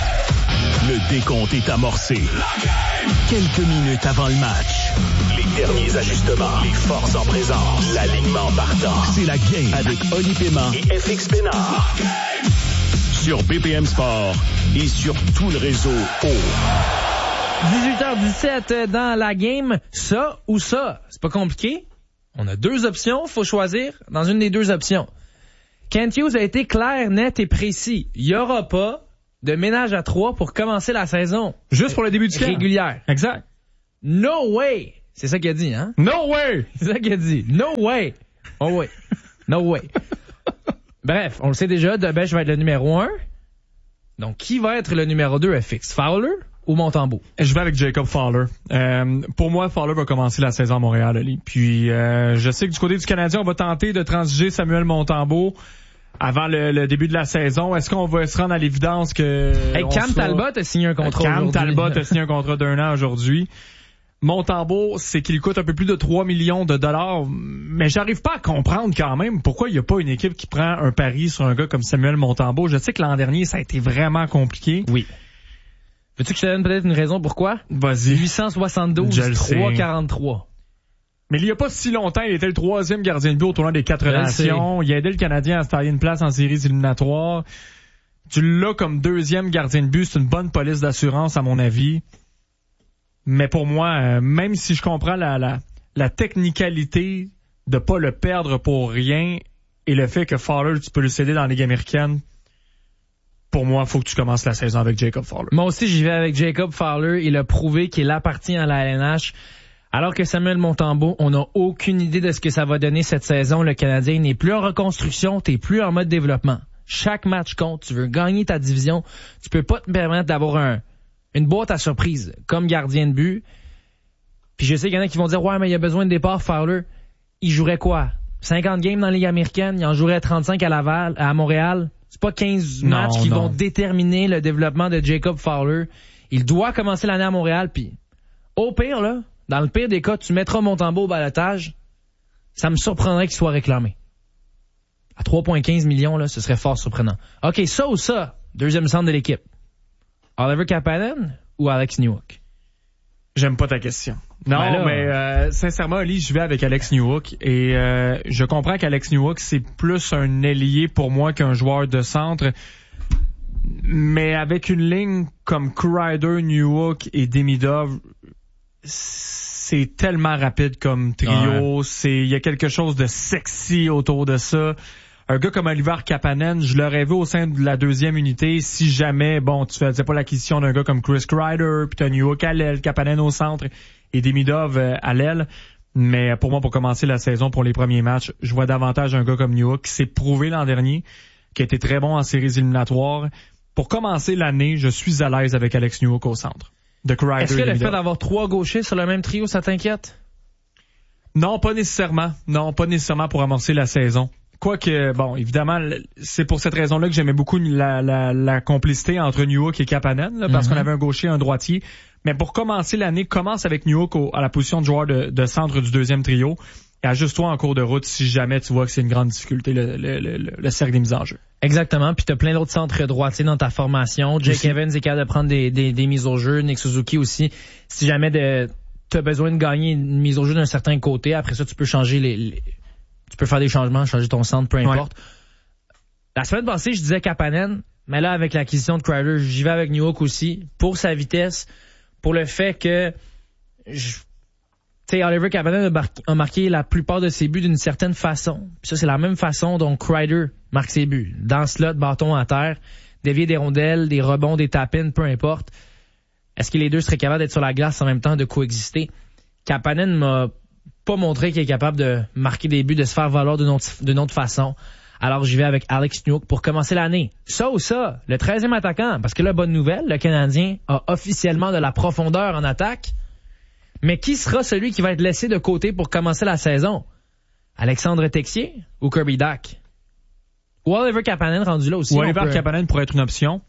Le décompte est amorcé. Quelques minutes avant le match. Les derniers ajustements. Les forces en présence. L'alignement partant. C'est la game avec Oli Paiement et F X Pénard. Sur B P M Sport et sur tout le réseau O. dix-huit heures dix-sept dans la game. Ça ou ça? C'est pas compliqué. On a deux options. Faut choisir dans une des deux options. Kent Hughes a été clair, net et précis. Il y aura pas de ménage à trois pour commencer la saison. Juste pour le début du camp. Régulière. Exact. No way! C'est ça qu'il a dit, hein? No way! C'est ça qu'il a dit. No way! Oh way. No way. Bref, on le sait déjà, Debèche va être le numéro un. Donc, qui va être le numéro deux, F X? Fowler ou Montembeault? Je vais avec Jacob Fowler. Euh, pour moi, Fowler va commencer la saison à Montréal, Ali. Puis, euh, je sais que du côté du Canadien, on va tenter de transiger Samuel Montembeault avant le, le début de la saison. Est-ce qu'on va se rendre à l'évidence que... Hey, Cam soit... Talbot a signé un contrat Cam aujourd'hui. Talbot a signé un contrat d'un an aujourd'hui. Montembeault, c'est qu'il coûte un peu plus de trois millions de dollars, mais j'arrive pas à comprendre quand même pourquoi il n'y a pas une équipe qui prend un pari sur un gars comme Samuel Montembeault. Je sais que l'an dernier, ça a été vraiment compliqué. Oui. Veux-tu que je te donne peut-être une raison pourquoi? Vas-y. huit cent soixante-douze, trois cent quarante-trois. Mais il y a pas si longtemps, il était le troisième gardien de but au tournoi des quatre nations. Il a aidé le Canadien à se tailler une place en séries éliminatoires. Tu l'as comme deuxième gardien de but, c'est une bonne police d'assurance à mon avis. Mais pour moi, euh, même si je comprends la, la, la technicalité de pas le perdre pour rien et le fait que Fowler, tu peux le céder dans la Ligue américaine, pour moi, il faut que tu commences la saison avec Jacob Fowler. Moi aussi, j'y vais avec Jacob Fowler. Il a prouvé qu'il appartient à la L N H. Alors que Samuel Montembeault, on n'a aucune idée de ce que ça va donner cette saison. Le Canadien n'est plus en reconstruction, t'es plus en mode développement. Chaque match compte, tu veux gagner ta division, tu peux pas te permettre d'avoir un, une boîte à surprise comme gardien de but. Puis je sais qu'il y en a qui vont dire « Ouais, mais il y a besoin de départ, Fowler. » Il jouerait quoi? cinquante games dans la Ligue américaine, il en jouerait trente-cinq à Laval, à Montréal. C'est pas quinze non, matchs qui non. vont déterminer le développement de Jacob Fowler. Il doit commencer l'année à Montréal, puis au pire, là, dans le pire des cas, tu mettras Montembeault au balotage, ça me surprendrait qu'il soit réclamé. À trois virgule quinze millions, là, ce serait fort surprenant. OK, ça ou ça, deuxième centre de l'équipe. Oliver Kapanen ou Alex Newhook? J'aime pas ta question. Non, ben là, mais euh, sincèrement, Ali, je vais avec Alex Newhook et euh, je comprends qu'Alex Newhook, c'est plus un ailier pour moi qu'un joueur de centre. Mais avec une ligne comme Kreider, Newhook et Demidov, c'est tellement rapide comme trio. Ouais. C'est, il y a quelque chose de sexy autour de ça. Un gars comme Oliver Kapanen, je l'aurais vu au sein de la deuxième unité si jamais, bon, tu faisais pas l'acquisition d'un gars comme Chris Kreider, puis t'as Newhook à l'aile, Kapanen au centre et Demidov à l'aile. Mais pour moi, pour commencer la saison, pour les premiers matchs, je vois davantage un gars comme Newhook qui s'est prouvé l'an dernier, qui a été très bon en séries éliminatoires. Pour commencer l'année, je suis à l'aise avec Alex Newhook au centre. De Kreider. Est-ce que le Demidov. fait d'avoir trois gauchers sur le même trio, ça t'inquiète? Non, pas nécessairement. Non, pas nécessairement pour amorcer la saison. Quoique, bon, évidemment, c'est pour cette raison-là que j'aimais beaucoup la, la, la complicité entre Newhook et Kapanen, là, parce mm-hmm. qu'on avait un gaucher et un droitier. Mais pour commencer l'année, commence avec Newhook au, à la position de joueur de, de centre du deuxième trio et ajuste-toi en cours de route si jamais tu vois que c'est une grande difficulté, le, le, le, le cercle des mises en jeu. Exactement, puis t'as plein d'autres centres droitiers dans ta formation. Jake aussi. Evans est capable de prendre des, des, des mises au jeu, Nick Suzuki aussi. Si jamais de, t'as besoin de gagner une mise au jeu d'un certain côté, après ça, tu peux changer les... les tu peux faire des changements, changer ton centre, peu importe. Ouais. La semaine passée, je disais Kapanen, mais là, avec l'acquisition de Kreider, j'y vais avec Newhook aussi, pour sa vitesse, pour le fait que, tu sais, Oliver Kapanen a, bar- a marqué la plupart de ses buts d'une certaine façon. Puis ça, c'est la même façon dont Kreider marque ses buts. Dans slot, bâton à terre, dévier des rondelles, des rebonds, des tap-ins, peu importe. Est-ce que les deux seraient capables d'être sur la glace en même temps, de coexister? Kapanen m'a pas montré qu'il est capable de marquer des buts, de se faire valoir d'une autre, d'une autre façon. Alors, j'y vais avec Alex Newhook pour commencer l'année. Ça ou ça, le treizième attaquant, parce que là, bonne nouvelle, le Canadien a officiellement de la profondeur en attaque. Mais qui sera celui qui va être laissé de côté pour commencer la saison? Alexandre Texier ou Kirby Dach? Ou Oliver Kapanen rendu là aussi? Ou Oliver peut... Kapanen pourrait être une option.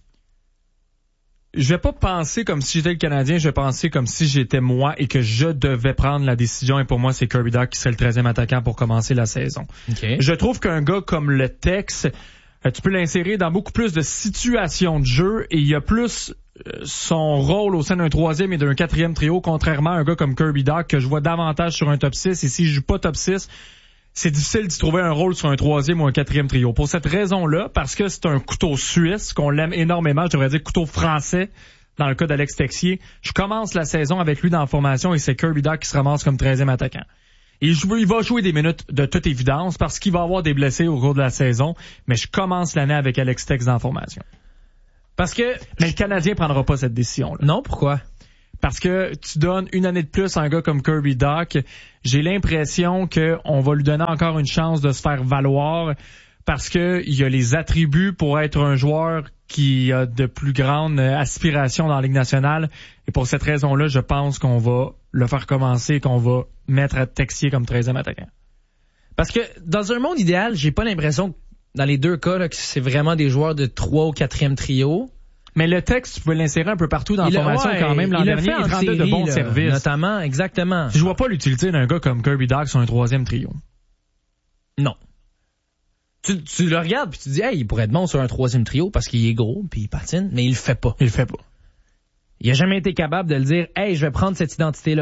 Je vais pas penser comme si j'étais le Canadien, je vais penser comme si j'étais moi et que je devais prendre la décision. Et pour moi, c'est Kirby Dach qui serait le treizième attaquant pour commencer la saison. Okay. Je trouve qu'un gars comme le Tex, tu peux l'insérer dans beaucoup plus de situations de jeu et il y a plus son rôle au sein d'un troisième et d'un quatrième trio, contrairement à un gars comme Kirby Dach que je vois davantage sur un top six. Et si je joue pas top six, c'est difficile d'y trouver un rôle sur un troisième ou un quatrième trio. Pour cette raison-là, parce que c'est un couteau suisse, qu'on l'aime énormément, je devrais dire couteau français, dans le cas d'Alex Texier, je commence la saison avec lui dans la formation et c'est Kirby Dach qui se ramasse comme treizième attaquant. Et il va jouer des minutes de toute évidence parce qu'il va avoir des blessés au cours de la saison, mais je commence l'année avec Alex Tex dans la formation. Parce que... Mais le Canadien prendra pas cette décision-là. Non, pourquoi? Parce que tu donnes une année de plus à un gars comme Kirby Dach. J'ai l'impression qu'on va lui donner encore une chance de se faire valoir parce que il y a les attributs pour être un joueur qui a de plus grandes aspirations dans la Ligue nationale. Et pour cette raison-là, je pense qu'on va le faire commencer et qu'on va mettre Texier comme treizième attaquant. Parce que dans un monde idéal, j'ai pas l'impression, dans les deux cas, là, que c'est vraiment des joueurs de trois ou quatrième trio. Mais le texte, tu peux l'insérer un peu partout dans il la formation ouais, quand même. L'an dernier, il rendait de bons là, services. Notamment, exactement. Je vois pas l'utilité d'un gars comme Kirby Dach sur un troisième trio. Non. Tu, tu le regardes puis tu te dis, hey, il pourrait être bon sur un troisième trio parce qu'il est gros puis il patine, mais il le fait pas. Il le fait pas. Il a jamais été capable de le dire, hey, je vais prendre cette identité-là.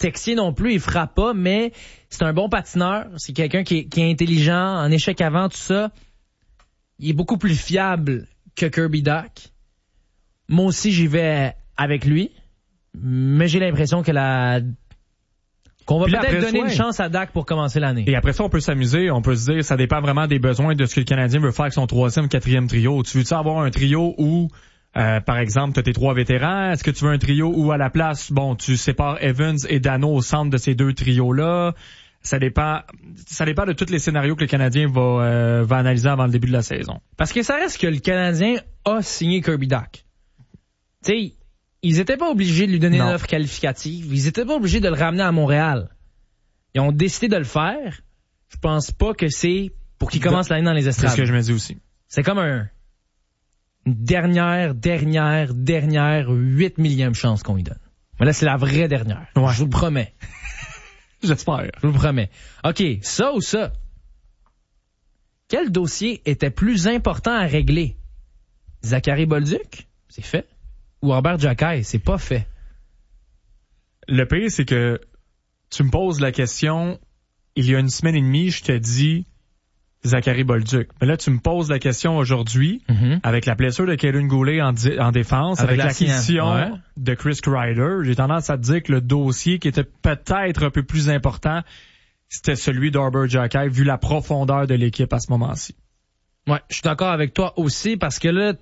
Texier non plus, il frappe pas, mais c'est un bon patineur. C'est quelqu'un qui est, qui est intelligent, en échec avant, tout ça. Il est beaucoup plus fiable que Kirby Dach. Moi aussi, j'y vais avec lui. Mais j'ai l'impression que la... qu'on va Puis peut-être après, donner ouais. une chance à Dach pour commencer l'année. Et après ça, on peut s'amuser, on peut se dire, ça dépend vraiment des besoins de ce que le Canadien veut faire avec son troisième, quatrième trio. Tu veux-tu avoir un trio où, euh, par exemple, tu as tes trois vétérans? Est-ce que tu veux un trio où, à la place, bon, tu sépares Evans et Dano au centre de ces deux trios-là? Ça dépend, ça dépend de tous les scénarios que le Canadien va, euh, va analyser avant le début de la saison. Parce que ça reste que le Canadien a signé Kirby Dach. Tu sais, ils étaient pas obligés de lui donner Non. une offre qualificative. Ils étaient pas obligés de le ramener à Montréal. Ils ont décidé de le faire. Je pense pas que c'est pour qu'il commence l'année dans les estrades. C'est ce que je me dis aussi. C'est comme un, une dernière, dernière, dernière, huit millième chance qu'on lui donne. Mais là, c'est la vraie dernière. Ouais. Je vous le promets. J'espère. Je vous le promets. OK, ça ou ça? Quel dossier était plus important à régler? Zachary Bolduc? C'est fait. Ou Robert Giacai? C'est pas fait. Le pire, c'est que tu me poses la question, il y a une semaine et demie, je te dis Zachary Bolduc. Mais là, tu me poses la question aujourd'hui, Mm-hmm. avec la blessure de Kaelin Goulet en, di- en défense, Avec avec, la l'acquisition signale, ouais. de Chris Kreider, j'ai tendance à te dire que le dossier qui était peut-être un peu plus important, c'était celui d'Arbor Giacai, vu la profondeur de l'équipe à ce moment-ci. Ouais, je suis d'accord avec toi aussi, parce que là,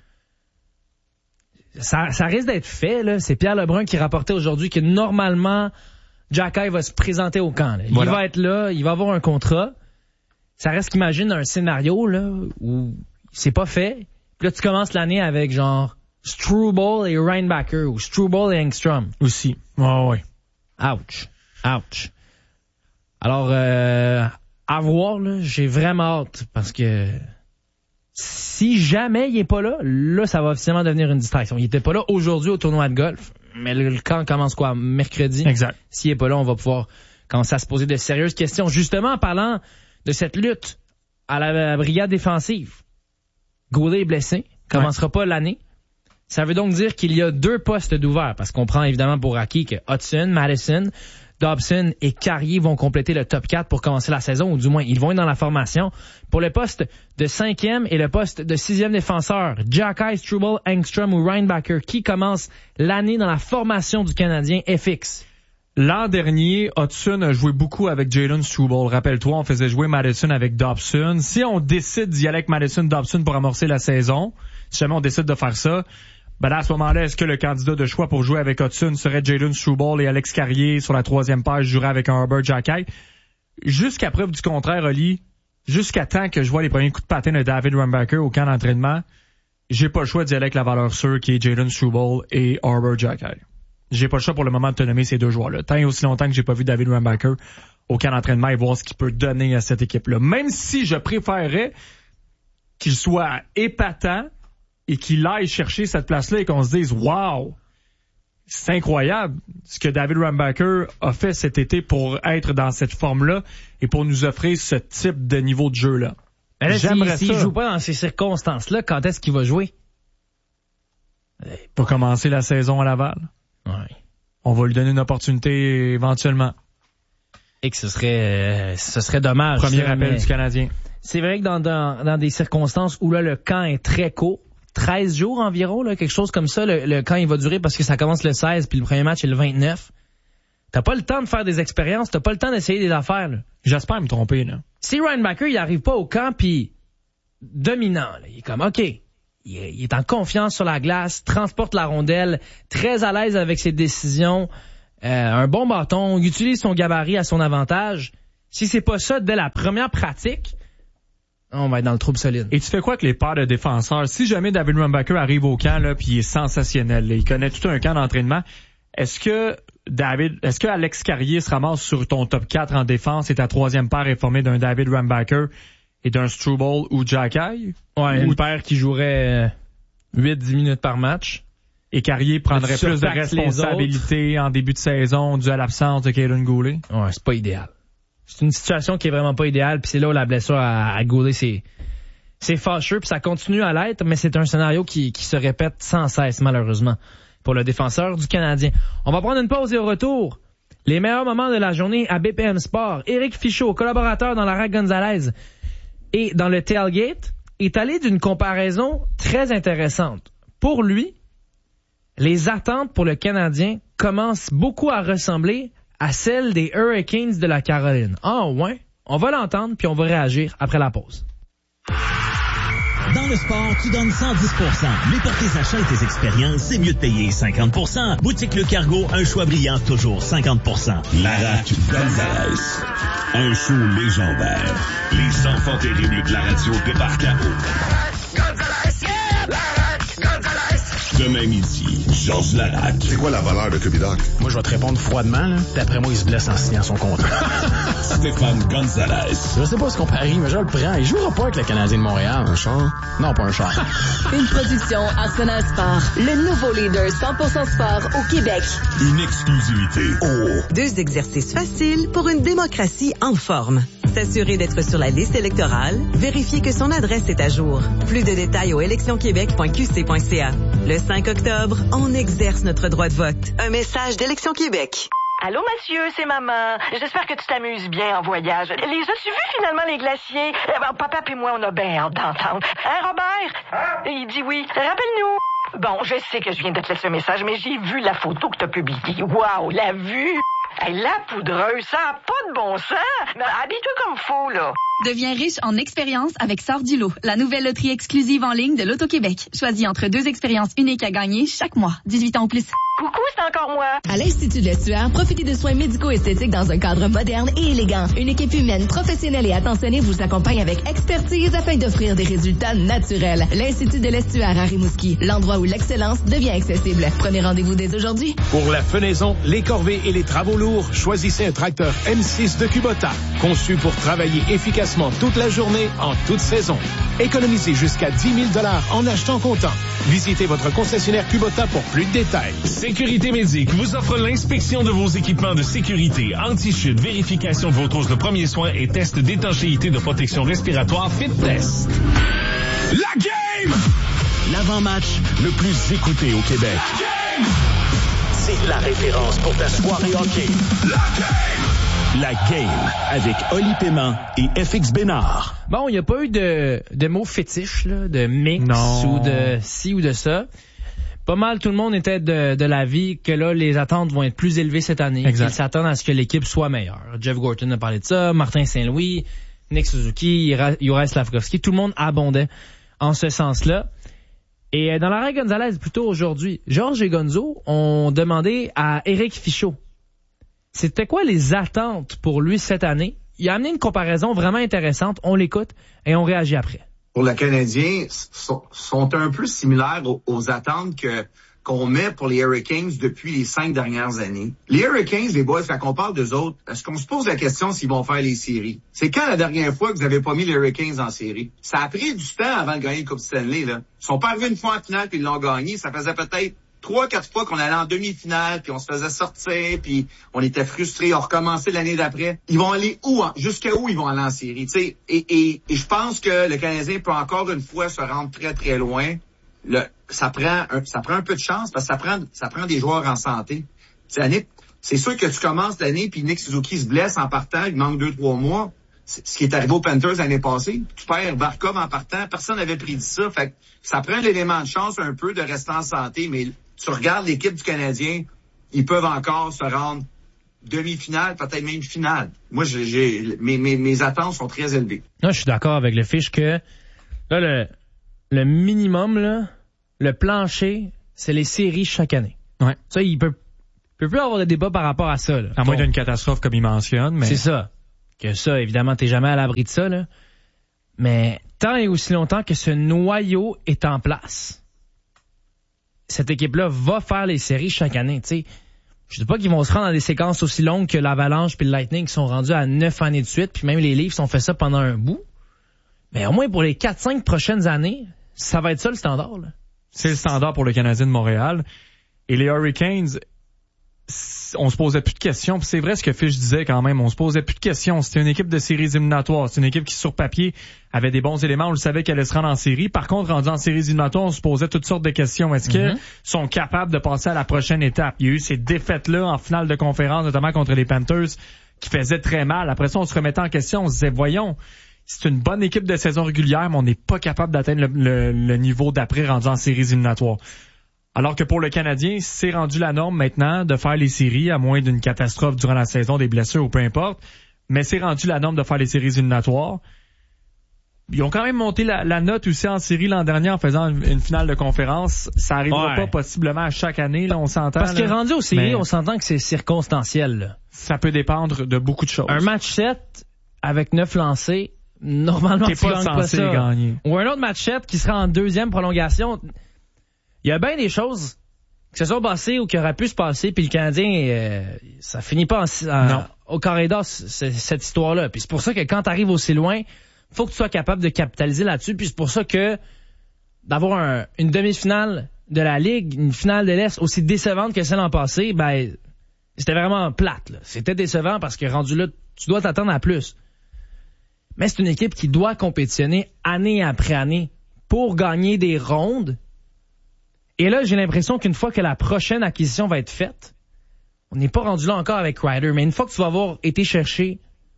ça, ça risque d'être fait, là. C'est Pierre Lebrun qui rapportait aujourd'hui que normalement, Giacai va se présenter au camp, là. Il Voilà. va être là, il va avoir un contrat. Ça reste qu'imagine un scénario, là, où c'est pas fait. Puis là, tu commences l'année avec genre Struble et Reinbacker, ou Struble et Engstrom. Aussi. Ouais, ouais. Ouch. Ouch. Alors, euh, à voir, là, j'ai vraiment hâte, parce que si jamais il est pas là, là, ça va officiellement devenir une distraction. Il était pas là aujourd'hui au tournoi de golf, mais le, le camp commence quoi? Mercredi. Exact. S'il est pas là, on va pouvoir commencer à se poser de sérieuses questions. Justement, en parlant de cette lutte à la, la brigade défensive, Goulet est blessé, commencera ouais. pas l'année. Ça veut donc dire qu'il y a deux postes d'ouverts, parce qu'on prend évidemment pour acquis que Hudson, Madison, Dobson et Carrier vont compléter le top quatre pour commencer la saison, ou du moins, ils vont être dans la formation. Pour le poste de cinquième et le poste de sixième défenseur, Giacai, Struble, Engstrom ou Reinbacker, qui commence l'année dans la formation du Canadien F X. L'an dernier, Hudson a joué beaucoup avec Jalen Struble. Rappelle-toi, on faisait jouer Madison avec Dobson. Si on décide d'y aller avec Madison-Dobson pour amorcer la saison, si jamais on décide de faire ça, ben là, à ce moment-là, est-ce que le candidat de choix pour jouer avec Hudson serait Jalen Struble et Alex Carrier sur la troisième page jouerait avec un Arbor Giacai? Jusqu'à preuve du contraire, Oli, jusqu'à temps que je vois les premiers coups de patin de David Reinbacker au camp d'entraînement, j'ai pas le choix d'y aller avec la valeur sûre qui est Jalen Struble et Arbor Giacai. J'ai pas le choix pour le moment de te nommer ces deux joueurs-là. Tant et aussi longtemps que j'ai pas vu David Reinbacker au camp d'entraînement et voir ce qu'il peut donner à cette équipe-là. Même si je préférerais qu'il soit épatant et qu'il aille chercher cette place-là et qu'on se dise « Wow! C'est incroyable ce que David Reinbacker a fait cet été pour être dans cette forme-là et pour nous offrir ce type de niveau de jeu-là. » J'aimerais s'il, ça. S'il joue pas dans ces circonstances-là, quand est-ce qu'il va jouer? Pour commencer la saison à Laval. Ouais. On va lui donner une opportunité éventuellement. Et que ce serait, euh, ce serait dommage. Premier ça, appel du Canadien. C'est vrai que dans, dans, dans des circonstances où là le camp est très court, treize jours environ, là, quelque chose comme ça, le, le camp il va durer parce que ça commence le seize puis le premier match est le vingt-neuf. T'as pas le temps de faire des expériences, t'as pas le temps d'essayer des affaires. Là. J'espère me tromper. Là. Si Reinbacker il arrive pas au camp puis dominant, là, il est comme OK. Il est, il est en confiance sur la glace, transporte la rondelle, très à l'aise avec ses décisions, euh, un bon bâton, il utilise son gabarit à son avantage. Si c'est pas ça dès la première pratique, on va être dans le trouble solide. Et tu fais quoi avec les paires de défenseurs? Si jamais David Reinbacker arrive au camp là, puis il est sensationnel, là, il connaît tout un camp d'entraînement, est-ce que David, est-ce que Alex Carrier se ramasse sur ton top quatre en défense et ta troisième paire est formée d'un David Reinbacker et d'un Struble ou Giacai? Ouais, une paire qui jouerait huit dix minutes par match. Et Carrier prendrait plus de responsabilités en début de saison dû à l'absence de Kaelin Goulet? Ouais, c'est pas idéal. C'est une situation qui est vraiment pas idéale, puis c'est là où la blessure à, à Goulet, c'est, c'est fâcheux, puis ça continue à l'être, mais c'est un scénario qui, qui se répète sans cesse, malheureusement, pour le défenseur du Canadien. On va prendre une pause et au retour, Les meilleurs moments de la journée à B P M Sport. Éric Fichaud, collaborateur dans la Lara Gonzalez et dans le Tailgate, est allé d'une comparaison très intéressante. Pour lui, les attentes pour le Canadien commencent beaucoup à ressembler à celles des Hurricanes de la Caroline. Ah ouais? On va l'entendre puis on va réagir après la pause. Dans le sport, tu donnes cent dix pour cent. Mais pour tes achats et tes expériences, c'est mieux de payer cinquante pour cent. Boutique Le Cargo, un choix brillant, toujours cinquante pour cent. Larac Gonzalez. Un show légendaire. Les enfants terribles de la radio débarquent à haut. Gonzalez, yeah! Larac Gonzalez. Demain midi, Georges Larac. C'est quoi la valeur de Cubidoc? Moi, je vais te répondre froidement, là. D'après moi, il se blesse en signant son contrat. Stéphane Gonzalez. Je sais pas ce qu'on parie, mais je le prends. Il jouera pas avec le Canadien de Montréal. Un char? Non, pas un char. Une production Arsenal Sport. Le nouveau leader cent pour cent sport au Québec. Une exclusivité. Oh. Deux exercices faciles pour une démocratie en forme. S'assurer d'être sur la liste électorale. Vérifier que son adresse est à jour. Plus de détails au élections québec point q c point c a. Le cinq octobre, on exerce notre droit de vote. Un message d'Élections Québec. Allô, monsieur, c'est maman. J'espère que tu t'amuses bien en voyage. Les as-tu vus finalement, les glaciers? Eh ben, papa et moi, on a bien hâte d'entendre. Hein, Robert? Il dit oui. Rappelle-nous. Bon, je sais que je viens de te laisser un message, mais j'ai vu la photo que t'as publiée. Waouh, la vue! Hey, la poudreuse, ça n'a pas de bon sens. Mais habille-toi comme faut, là. Deviens riche en expérience avec Sort du lot, la nouvelle loterie exclusive en ligne de l'Auto-Québec. Choisis entre deux expériences uniques à gagner chaque mois. dix-huit ans ou plus. Coucou, c'est encore moi. À l'Institut de l'Estuaire, profitez de soins médico-esthétiques dans un cadre moderne et élégant. Une équipe humaine, professionnelle et attentionnée vous accompagne avec expertise afin d'offrir des résultats naturels. L'Institut de l'Estuaire à Rimouski, l'endroit où l'excellence devient accessible. Prenez rendez-vous dès aujourd'hui. Pour la fenaison, les corvées et les travaux lourds, choisissez un tracteur M six de Kubota, conçu pour travailler efficacement toute la journée, en toute saison. Économisez jusqu'à dix mille dollars en achetant comptant. Visitez votre concessionnaire Kubota pour plus de détails. Sécurité Médic vous offre l'inspection de vos équipements de sécurité, anti-chute, vérification de vos trousses de premiers soins et test d'étanchéité de protection respiratoire Fit Test. La game! L'avant-match le plus écouté au Québec. La game! C'est la référence pour ta soirée hockey. La game! La game avec Oli Paiement et F X Bénard. Bon, il n'y a pas eu de, de mots fétiches, là, de mix non. ou de ci ou de ça. Pas mal, tout le monde était de, de l'avis que là, les attentes vont être plus élevées cette année. Exact. Ils s'attendent à ce que l'équipe soit meilleure. Jeff Gorton a parlé de ça, Martin Saint-Louis, Nick Suzuki, Juraj Slafkovský, tout le monde abondait en ce sens-là. Et dans l'arrêt Gonzalez, plutôt aujourd'hui, Georges et Gonzo ont demandé à Éric Fichaud c'était quoi les attentes pour lui cette année. Il a amené une comparaison vraiment intéressante. On l'écoute et on réagit après. Pour le Canadien, sont, sont un peu similaires aux, aux attentes que qu'on met pour les Hurricanes depuis les cinq dernières années. Les Hurricanes, les boys, quand on parle d'eux autres, est-ce qu'on se pose la question s'ils vont faire les séries? C'est quand la dernière fois que vous avez pas mis les Hurricanes en série? Ça a pris du temps avant de gagner le Coupe Stanley, là. Ils sont pas arrivés une fois en finale puis ils l'ont gagné. Ça faisait peut-être trois, quatre fois qu'on allait en demi-finale, puis on se faisait sortir, puis on était frustrés, on recommençait l'année d'après. Ils vont aller où? Hein? Jusqu'à où ils vont aller en série? T'sais, et, et, et je pense que le Canadien peut encore une fois se rendre très, très loin. Le, ça prend un, ça prend un peu de chance, parce que ça prend, ça prend des joueurs en santé. T'sais, Nick, c'est sûr que tu commences l'année, puis Nick Suzuki se blesse en partant, il manque deux, trois mois. C'est ce qui est arrivé aux Panthers l'année passée. Tu perds Barkov en partant, personne n'avait prédit ça. Fait que ça prend l'élément de chance un peu de rester en santé, mais tu regardes l'équipe du Canadien, ils peuvent encore se rendre demi-finale, peut-être même finale. Moi, j'ai, j'ai mes, mes, mes attentes sont très élevées. Non, je suis d'accord avec le fiche que là, le, le minimum, là, le plancher, c'est les séries chaque année. Ouais. Ça, il peut, peut plus avoir de débat par rapport à ça. Là. À moins d'une catastrophe comme il mentionne. Mais... C'est ça. Que ça, évidemment, t'es jamais à l'abri de ça. Là. Mais tant et aussi longtemps que ce noyau est en place, cette équipe-là va faire les séries chaque année. T'sais. Je ne dis pas qu'ils vont se rendre dans des séquences aussi longues que l'Avalanche puis le Lightning qui sont rendus à neuf années de suite, puis même les Leafs ont fait ça pendant un bout. Mais au moins pour les quatre cinq prochaines années, ça va être ça le standard. Là. C'est le standard pour le Canadien de Montréal. Et les Hurricanes, on se posait plus de questions. Puis c'est vrai ce que Fish disait quand même. On se posait plus de questions. C'était une équipe de séries éliminatoires. C'est une équipe qui, sur papier, avait des bons éléments. On le savait qu'elle allait se rendre en série. Par contre, rendu en séries éliminatoires, on se posait toutes sortes de questions. Est-ce mm-hmm. qu'ils sont capables de passer à la prochaine étape? Il y a eu ces défaites-là en finale de conférence, notamment contre les Panthers, qui faisaient très mal. Après ça, on se remettait en question. On se disait, voyons, c'est une bonne équipe de saison régulière, mais on n'est pas capable d'atteindre le, le, le niveau d'après rendu en séries éliminatoires. Alors que pour le Canadien, c'est rendu la norme maintenant de faire les séries, à moins d'une catastrophe durant la saison, des blessures ou peu importe. Mais c'est rendu la norme de faire les séries éliminatoires. Ils ont quand même monté la, la note aussi en série l'an dernier en faisant une, une finale de conférence. Ça arrivera ouais. pas possiblement à chaque année, là, on s'entend. Parce que là, rendu aux séries, on s'entend que c'est circonstanciel. Là. Ça peut dépendre de beaucoup de choses. Un match sept avec neuf lancés, normalement T'es tu pas gagnes censé pas ça. Gagner. Ou un autre match sept qui sera en deuxième prolongation. Il y a bien des choses qui se sont passées ou qui auraient pu se passer, puis le Canadien, euh, ça finit pas en, en, au carré d'as, cette histoire-là. Puis c'est pour ça que quand t'arrives aussi loin, faut que tu sois capable de capitaliser là-dessus. Puis c'est pour ça que d'avoir un, une demi-finale de la Ligue, une finale de l'Est aussi décevante que celle l'an passé, ben c'était vraiment plate. Là. C'était décevant parce que rendu là, tu dois t'attendre à plus. Mais c'est une équipe qui doit compétitionner année après année pour gagner des rondes. Et là, j'ai l'impression qu'une fois que la prochaine acquisition va être faite, on n'est pas rendu là encore avec Ryder, mais une fois que tu vas avoir été chercher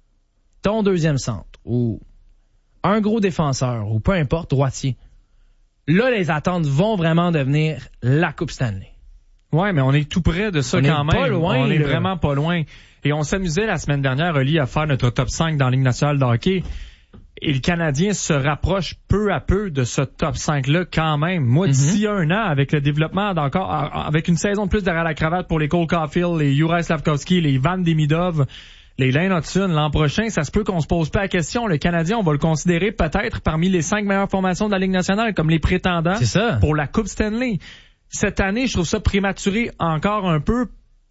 ton deuxième centre ou un gros défenseur ou peu importe, droitier, là, les attentes vont vraiment devenir la Coupe Stanley. Ouais, mais on est tout près de ça on quand est même. Pas loin, on est là. vraiment pas loin. Et on s'amusait la semaine dernière, Oli, à faire notre top cinq dans la Ligue nationale de hockey. Et le Canadien se rapproche peu à peu de ce top cinq-là quand même. Moi, d'ici mm-hmm. un an, avec le développement d'encore, avec une saison de plus derrière la cravate pour les Cole Caulfield, les Juraj Slafkovský, les Van Demidov, les Lane Hudson, l'an prochain, ça se peut qu'on se pose pas la question. Le Canadien, on va le considérer peut-être parmi les cinq meilleures formations de la Ligue nationale comme les prétendants pour la Coupe Stanley. Cette année, je trouve ça prématuré encore un peu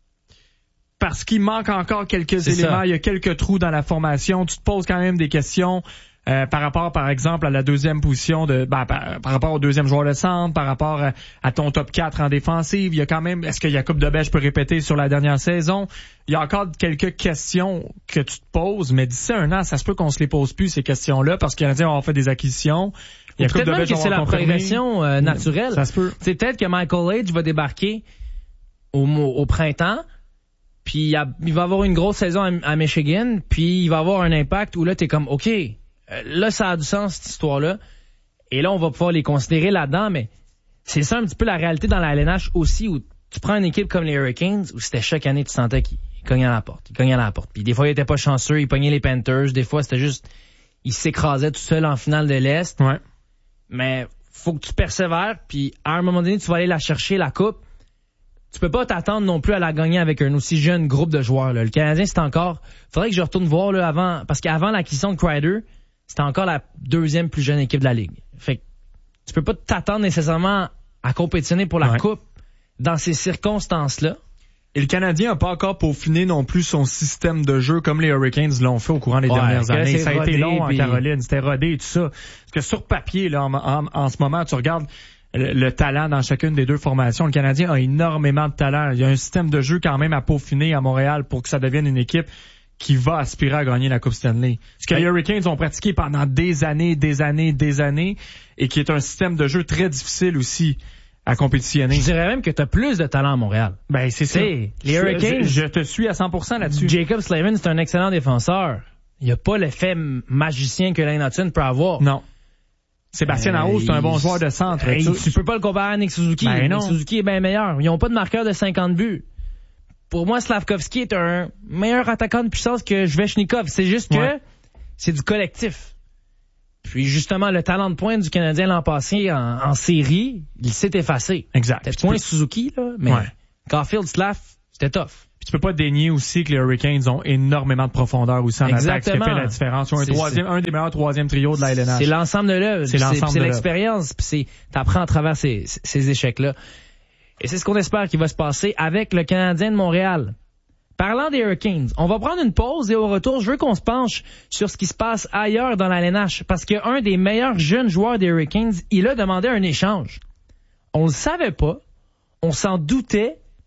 parce qu'il manque encore quelques C'est éléments. ça. Il y a quelques trous dans la formation. Tu te poses quand même des questions. Euh, par rapport, par exemple, à la deuxième position de, ben, par, par rapport au deuxième joueur de centre, par rapport à, à ton top quatre en défensive, il y a quand même, est-ce que Jacob Debèche peut répéter sur la dernière saison? Il y a encore quelques questions que tu te poses, mais d'ici un an, ça se peut qu'on se les pose plus, ces questions-là, parce qu'il y a on fait des acquisitions. Peut-être même que c'est la progression euh, naturelle. Ça se peut. C'est peut-être que Michael Age va débarquer au, au printemps, puis il, a, il va avoir une grosse saison à, à Michigan, puis il va avoir un impact où là, t'es comme, OK, là, ça a du sens, cette histoire-là. Et là, on va pouvoir les considérer là-dedans, mais c'est ça un petit peu la réalité dans la L N H aussi, où tu prends une équipe comme les Hurricanes, où c'était chaque année, tu sentais qu'ils cognaient à la porte. Ils cognaient à la porte. Puis des fois, ils étaient pas chanceux, ils pognaient les Panthers. Des fois, c'était juste, ils s'écrasaient tout seuls en finale de l'Est. Ouais. Mais faut que tu persévères, puis à un moment donné, tu vas aller la chercher, la coupe. Tu peux pas t'attendre non plus à la gagner avec un aussi jeune groupe de joueurs, là. Le Canadien, c'est encore, faudrait que je retourne voir, là, avant, parce qu'avant l'acquisition de Kreider, c'était encore la deuxième plus jeune équipe de la Ligue. Fait que tu peux pas t'attendre nécessairement à compétitionner pour la ouais. Coupe dans ces circonstances-là. Et le Canadien n'a pas encore peaufiné non plus son système de jeu comme les Hurricanes l'ont fait au courant des ouais, dernières années. Ça a rodé, été long puis... en Caroline, c'était rodé et tout ça. Parce que sur papier, là, en, en, en ce moment, tu regardes le, le talent dans chacune des deux formations. Le Canadien a énormément de talent. Il y a un système de jeu quand même à peaufiner à Montréal pour que ça devienne une équipe qui va aspirer à gagner la Coupe Stanley. Ce que les Hurricanes ont pratiqué pendant des années, des années, des années, et qui est un système de jeu très difficile aussi à compétitionner. Je dirais même que tu as plus de talent à Montréal. Ben, c'est ça. Les Hurricanes... Je, je te suis à cent pour cent là-dessus. Jacob Slavin, c'est un excellent défenseur. Il n'y a pas l'effet magicien que Lane Hudson peut avoir. Non. Sébastien Aho, euh, c'est un bon joueur de centre. Hey, tu peux pas le comparer à Nick Suzuki. Ben non. Nick Suzuki est bien meilleur. Ils n'ont pas de marqueur de cinquante buts. Pour moi, Slafkovský est un meilleur attaquant de puissance que Svechnikov. C'est juste que ouais. c'est du collectif. Puis justement, le talent de pointe du Canadien l'an passé en, en série, il s'est effacé. Exact. Peut-être moins peux... Suzuki, là, mais ouais. Caulfield, Slaf, c'était tough. Puis tu peux pas dénier aussi que les Hurricanes ont énormément de profondeur aussi en Exactement. attaque, ce qui fait la différence. Ils ont un, troisième, un des meilleurs troisième trios de la L N H. C'est l'ensemble de l'œuvre. C'est l'ensemble c'est, de c'est l'expérience. Puis c'est, t'apprends à travers ces, ces échecs-là. Et c'est ce qu'on espère qu'il va se passer avec le Canadien de Montréal. Parlant des Hurricanes, on va prendre une pause et au retour, je veux qu'on se penche sur ce qui se passe ailleurs dans la L N H parce qu'un des meilleurs jeunes joueurs des Hurricanes, il a demandé un échange. On le savait pas, on s'en doutait,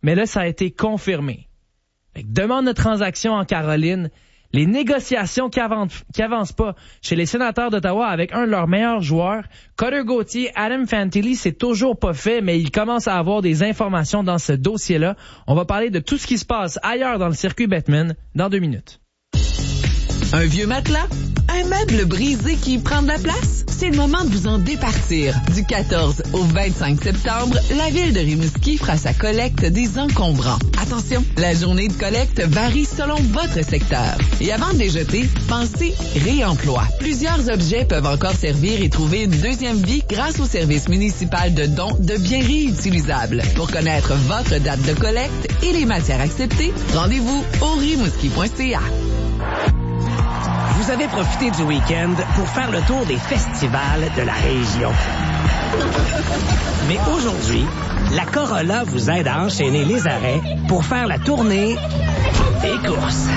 mais là, ça a été confirmé. Fait que demande de transaction en Caroline, les négociations qui avancent, qui avancent pas chez les Sénateurs d'Ottawa avec un de leurs meilleurs joueurs, Cutter Gauthier, Adam Fantilli, c'est toujours pas fait, mais il commence à avoir des informations dans ce dossier-là. On va parler de tout ce qui se passe ailleurs dans le circuit Bettman dans deux minutes. Un vieux matelas? Un meuble brisé qui prend de la place? C'est le moment de vous en départir. Du quatorze au vingt-cinq septembre, la ville de Rimouski fera sa collecte des encombrants. Attention, la journée de collecte varie selon votre secteur. Et avant de les jeter, pensez réemploi. Plusieurs objets peuvent encore servir et trouver une deuxième vie grâce au service municipal de don de biens réutilisables. Pour connaître votre date de collecte et les matières acceptées, rendez-vous au rimouski point c a. Vous avez profité du week-end pour faire le tour des festivals de la région. Mais aujourd'hui, la Corolla vous aide à enchaîner les arrêts pour faire la tournée des courses.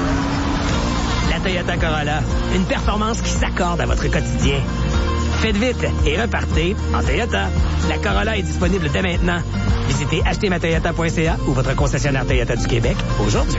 La Toyota Corolla, une performance qui s'accorde à votre quotidien. Faites vite et repartez en Toyota. La Corolla est disponible dès maintenant. Visitez acheter ma toyota point c a ou votre concessionnaire Toyota du Québec aujourd'hui.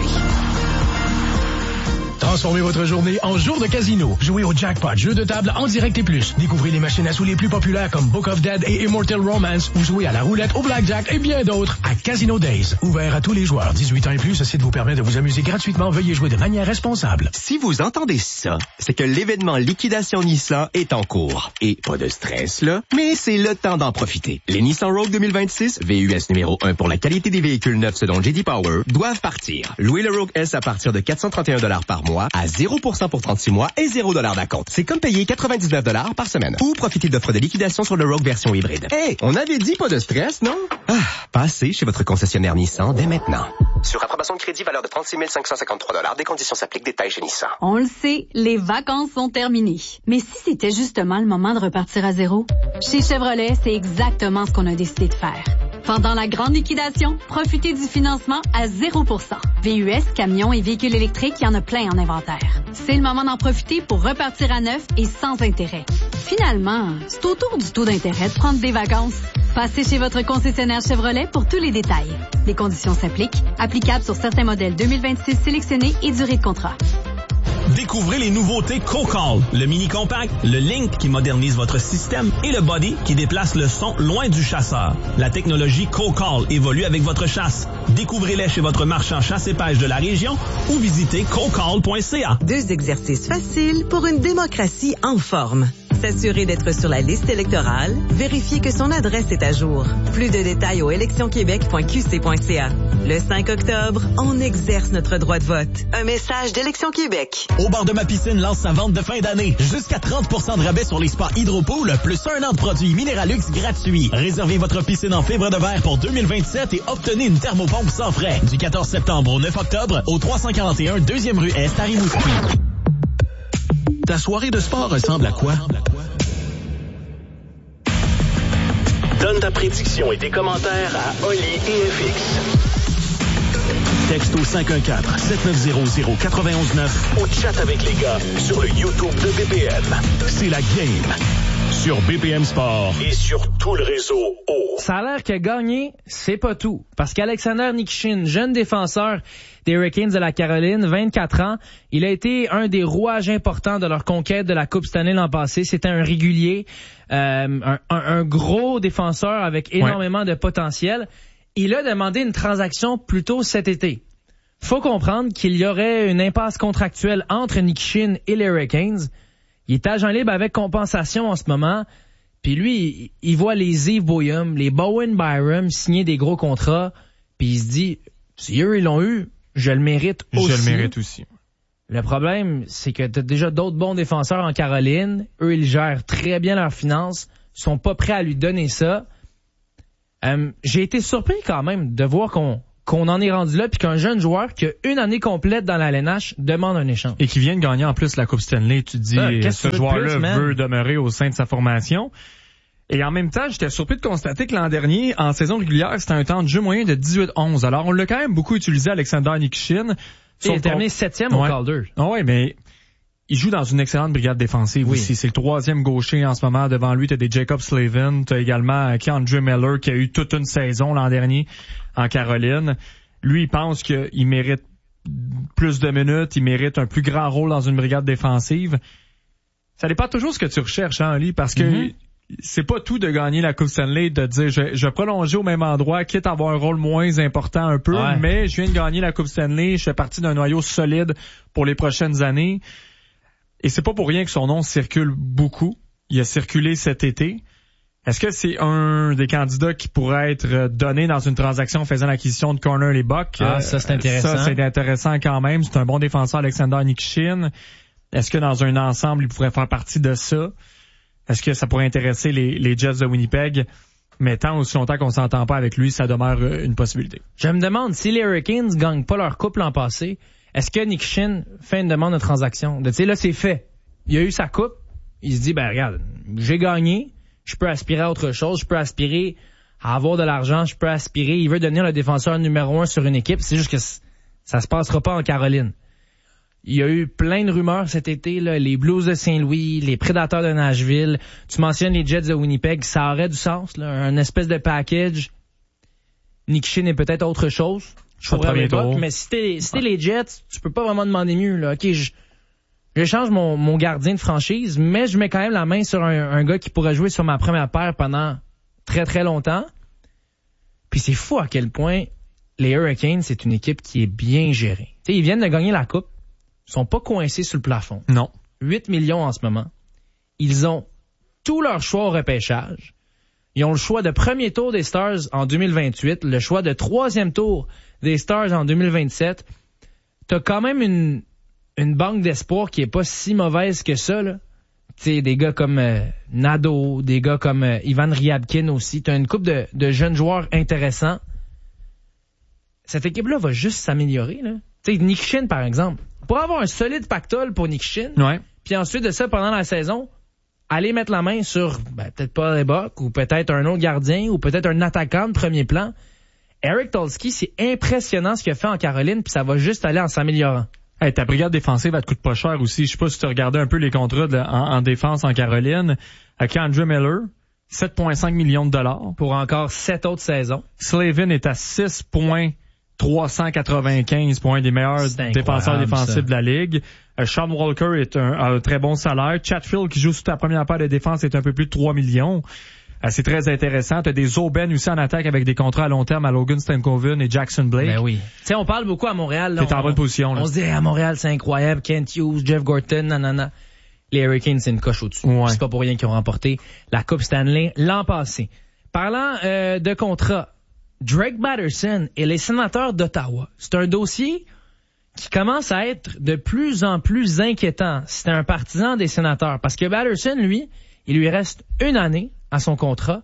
Transformez votre journée en jour de casino. Jouez au Jackpot, jeu de table en direct et plus. Découvrez les machines à sous les plus populaires comme Book of Dead et Immortal Romance ou jouez à la roulette, au blackjack et bien d'autres à Casino Days. Ouvert à tous les joueurs. dix-huit ans et plus, ce site vous permet de vous amuser gratuitement. Veuillez jouer de manière responsable. Si vous entendez ça, c'est que l'événement Liquidation Nissan est en cours. Et pas de stress, là, mais c'est le temps d'en profiter. Les Nissan Rogue deux mille vingt-six, V U S numéro un pour la qualité des véhicules neufs selon J D Power, doivent partir. Louez le Rogue S à partir de quatre cent trente et un dollars par mois à zéro pour cent pour trente-six mois et zéro dollars d'acompte. C'est comme payer quatre-vingt-dix-neuf dollars par semaine. Ou profiter d'offres de liquidation sur le Rogue version hybride. Hey, on avait dit pas de stress, non? Ah, passez chez votre concessionnaire Nissan dès maintenant. Sur approbation de crédit, valeur de trente-six mille cinq cent cinquante-trois dollars. Des conditions s'appliquent. Détails chez Nissan. On le sait, les vacances sont terminées. Mais si c'était justement le moment de repartir à zéro? Chez Chevrolet, c'est exactement ce qu'on a décidé de faire. Pendant la grande liquidation, profitez du financement à zéro pour cent. V U S, camions et véhicules électriques, il y en a plein en inventaire. C'est le moment d'en profiter pour repartir à neuf et sans intérêt. Finalement, c'est au tour du taux d'intérêt de prendre des vacances. Passez chez votre concessionnaire Chevrolet pour tous les détails. Les conditions s'appliquent, applicables sur certains modèles deux mille vingt-six sélectionnés et durée de contrat. Découvrez les nouveautés CoCall, le mini compact, le Link qui modernise votre système et le Body qui déplace le son loin du chasseur. La technologie CoCall évolue avec votre chasse. Découvrez-les chez votre marchand chasse et pêche de la région ou visitez cocall point c a. Deux exercices faciles pour une démocratie en forme. S'assurer d'être sur la liste électorale, vérifier que son adresse est à jour. Plus de détails au élections québec point q c point c a. Le cinq octobre, on exerce notre droit de vote. Un message d'Élections Québec. Au bar de ma piscine lance sa vente de fin d'année. Jusqu'à trente pour cent de rabais sur les spas Hydropool, plus un an de produits Minéralux gratuits. Réservez votre piscine en fibre de verre pour deux mille vingt-sept et obtenez une thermopompe sans frais. Du quatorze septembre au neuf octobre, au trois cent quarante et un deuxième rue Est à Rimouski. Ta soirée de sport ressemble à quoi? Donne ta prédiction et tes commentaires à Oli et F X. Texte au cinq un quatre, sept neuf zéro zéro, neuf un neuf ou chat avec les gars sur le YouTube de B P M. C'est la game sur B P M Sport et sur tout le réseau O. Ça a l'air que gagner, c'est pas tout. Parce qu'Alexander Nikishin, jeune défenseur des Hurricanes de la Caroline, vingt-quatre ans, il a été un des rouages importants de leur conquête de la Coupe Stanley l'an passé. C'était un régulier, euh, un, un, un gros défenseur avec énormément ouais. de potentiel. Il a demandé une transaction plus tôt cet été. Faut comprendre qu'il y aurait une impasse contractuelle entre Nikishin et les Hurricanes. Il est agent libre avec compensation en ce moment. Puis lui, il voit les Yves Boyum, les Bowen Byram signer des gros contrats. Puis il se dit, si eux ils l'ont eu, je le mérite aussi. Je le mérite aussi. Le problème, c'est que t'as déjà d'autres bons défenseurs en Caroline. Eux, ils gèrent très bien leurs finances. Ils sont pas prêts à lui donner ça. Euh, j'ai été surpris quand même de voir qu'on qu'on en est rendu là, puis qu'un jeune joueur qui a une année complète dans la L N H demande un échange. Et qui vient de gagner en plus la Coupe Stanley. Tu te dis, ah, ce joueur-là plus, veut demeurer au sein de sa formation. Et en même temps, j'étais surpris de constater que l'an dernier, en saison régulière, c'était un temps de jeu moyen de dix-huit onze. Alors, on l'a quand même beaucoup utilisé, Alexander Nikishin. Il est terminé septième au ouais. Calder. Ah ouais, mais il joue dans une excellente brigade défensive oui. aussi. C'est le troisième gaucher en ce moment. Devant lui, tu as des Jacob Slavin. Tu as également Keandre Miller qui a eu toute une saison l'an dernier en Caroline. Lui, il pense qu'il mérite plus de minutes. Il mérite un plus grand rôle dans une brigade défensive. Ça dépend toujours ce que tu recherches, hein, Ali, parce que mm-hmm. c'est pas tout de gagner la Coupe Stanley, de dire je, je vais prolonger au même endroit, quitte à avoir un rôle moins important un peu, ouais. mais je viens de gagner la Coupe Stanley, je fais partie d'un noyau solide pour les prochaines années. Et c'est pas pour rien que son nom circule beaucoup. Il a circulé cet été. Est-ce que c'est un des candidats qui pourrait être donné dans une transaction faisant l'acquisition de Corner les Bucks? Ah, ça, c'est intéressant. Ça, c'est intéressant quand même. C'est un bon défenseur, Alexander Nikishin. Est-ce que dans un ensemble, il pourrait faire partie de ça? Est-ce que ça pourrait intéresser les, les Jets de Winnipeg? Mais tant aussi longtemps qu'on s'entend pas avec lui, ça demeure une possibilité. Je me demande, si les Hurricanes gagnent pas leur coupe l'an passé, est-ce que Nikishin fait une demande de transaction? Tu sais, là, c'est fait. Il a eu sa coupe. Il se dit, ben regarde, j'ai gagné. Je peux aspirer à autre chose. Je peux aspirer à avoir de l'argent. Je peux aspirer. Il veut devenir le défenseur numéro un sur une équipe. C'est juste que ça se passera pas en Caroline. Il y a eu plein de rumeurs cet été, là, les Blues de Saint-Louis, les Prédateurs de Nashville. Tu mentionnes les Jets de Winnipeg. Ça aurait du sens, là, un espèce de package. Nikishin est peut-être autre chose. Je pourrais l'époque, mais si t'es, si t'es les Jets, tu peux pas vraiment demander mieux, là. OK, je, j'échange mon, mon gardien de franchise, mais je mets quand même la main sur un, un gars qui pourrait jouer sur ma première paire pendant très très longtemps. Puis c'est fou à quel point les Hurricanes, c'est une équipe qui est bien gérée. Tu sais, ils viennent de gagner la coupe. Ils sont pas coincés sur le plafond. Non. huit millions en ce moment. Ils ont tout leur choix au repêchage. Ils ont le choix de premier tour des Stars en deux mille vingt-huit, le choix de troisième tour des Stars en deux mille vingt-sept. T'as quand même une, une banque d'espoir qui est pas si mauvaise que ça, là. Tu sais, des gars comme euh, Nadeau, des gars comme euh, Ivan Ryabkin aussi. T'as une couple de, de jeunes joueurs intéressants. Cette équipe-là va juste s'améliorer, là. Tu sais, Nikishin, par exemple. Pour avoir un solide pactole pour Nikishin, ouais. Puis ensuite de ça, pendant la saison, aller mettre la main sur ben, peut-être pas Lebok, ou peut-être un autre gardien, ou peut-être un attaquant de premier plan. Eric Tolsky, c'est impressionnant ce qu'il a fait en Caroline, puis ça va juste aller en s'améliorant. Hey, ta brigade défensive, elle te coûte pas cher aussi. Je sais pas si tu regardais un peu les contrats de, en, en défense en Caroline. À Keandre Miller, sept virgule cinq millions de dollars. Pour encore sept autres saisons. Slavin est à six virgule trois cent quatre-vingt-quinze pour un des meilleurs défenseurs défensifs ça. de la Ligue. Euh, Sean Walker est un, a un très bon salaire. Chatfield, qui joue sur ta première paire de défense, est un peu plus de trois millions. Euh, c'est très intéressant. Tu as des Aubaine aussi en attaque avec des contrats à long terme à Logan Stankoven et Jackson Blake. Ben oui. Tu sais, on parle beaucoup à Montréal. T'es en bonne position. Là. On se dit, à Montréal, c'est incroyable. Kent Hughes, Jeff Gorton, nanana. Les Hurricanes, c'est une coche au-dessus. Ouais. C'est pas pour rien qu'ils ont remporté la Coupe Stanley l'an passé. Parlant euh, de contrat, Drake Batterson et les Sénateurs d'Ottawa. C'est un dossier qui commence à être de plus en plus inquiétant. C'est un partisan des Sénateurs. Parce que Batterson, lui, il lui reste une année à son contrat.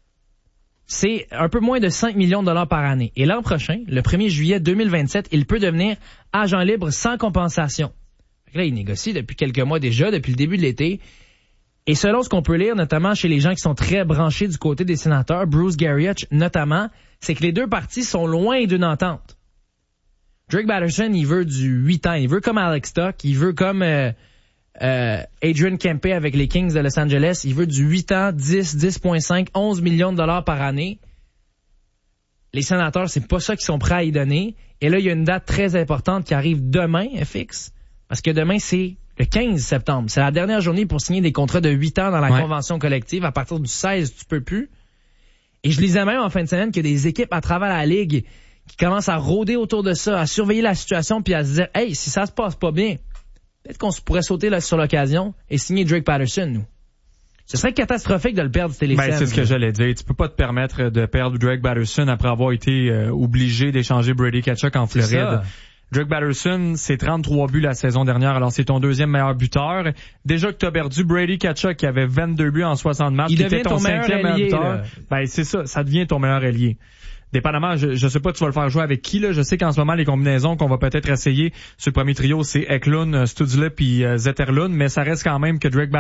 C'est un peu moins de cinq millions de dollars par année. Et l'an prochain, le premier juillet deux mille vingt-sept, il peut devenir agent libre sans compensation. Là, il négocie depuis quelques mois déjà, depuis le début de l'été. Et selon ce qu'on peut lire, notamment chez les gens qui sont très branchés du côté des Sénateurs, Bruce Garrioch notamment, c'est que les deux parties sont loin d'une entente. Drake Batterson, il veut du huit ans. Il veut comme Alex Stock. Il veut comme euh, euh, Adrian Kempe avec les Kings de Los Angeles. Il veut du huit ans, dix, dix virgule cinq, onze millions de dollars par année. Les Sénateurs, c'est pas ça qu'ils sont prêts à y donner. Et là, il y a une date très importante qui arrive demain, F X. Parce que demain, c'est le quinze septembre. C'est la dernière journée pour signer des contrats de huit ans dans la ouais. convention collective. À partir du seize, tu peux plus. Et je lisais même en fin de semaine qu'il y a des équipes à travers la Ligue qui commencent à rôder autour de ça, à surveiller la situation puis à se dire, hey, si ça se passe pas bien, peut-être qu'on pourrait sauter là sur l'occasion et signer Drake Batterson, nous. Ce serait catastrophique de le perdre du téléphone. Ben, c'est ce que j'allais dire. Tu peux pas te permettre de perdre Drake Batterson après avoir été euh, obligé d'échanger Brady Tkachuk en Floride. Drake Batterson, c'est trente-trois buts la saison dernière, alors c'est ton deuxième meilleur buteur. Déjà que tu as perdu Brady Tkachuk qui avait vingt-deux buts en soixante matchs, il qui était ton, ton cinquième meilleur buteur. Là. Ben c'est ça, ça devient ton meilleur allié. Dépendamment, je, je sais pas tu vas le faire jouer avec qui là. Je sais qu'en ce moment les combinaisons qu'on va peut-être essayer sur le premier trio, c'est Eklund, Stützle puis euh, Zetterlund, mais ça reste quand même que Drake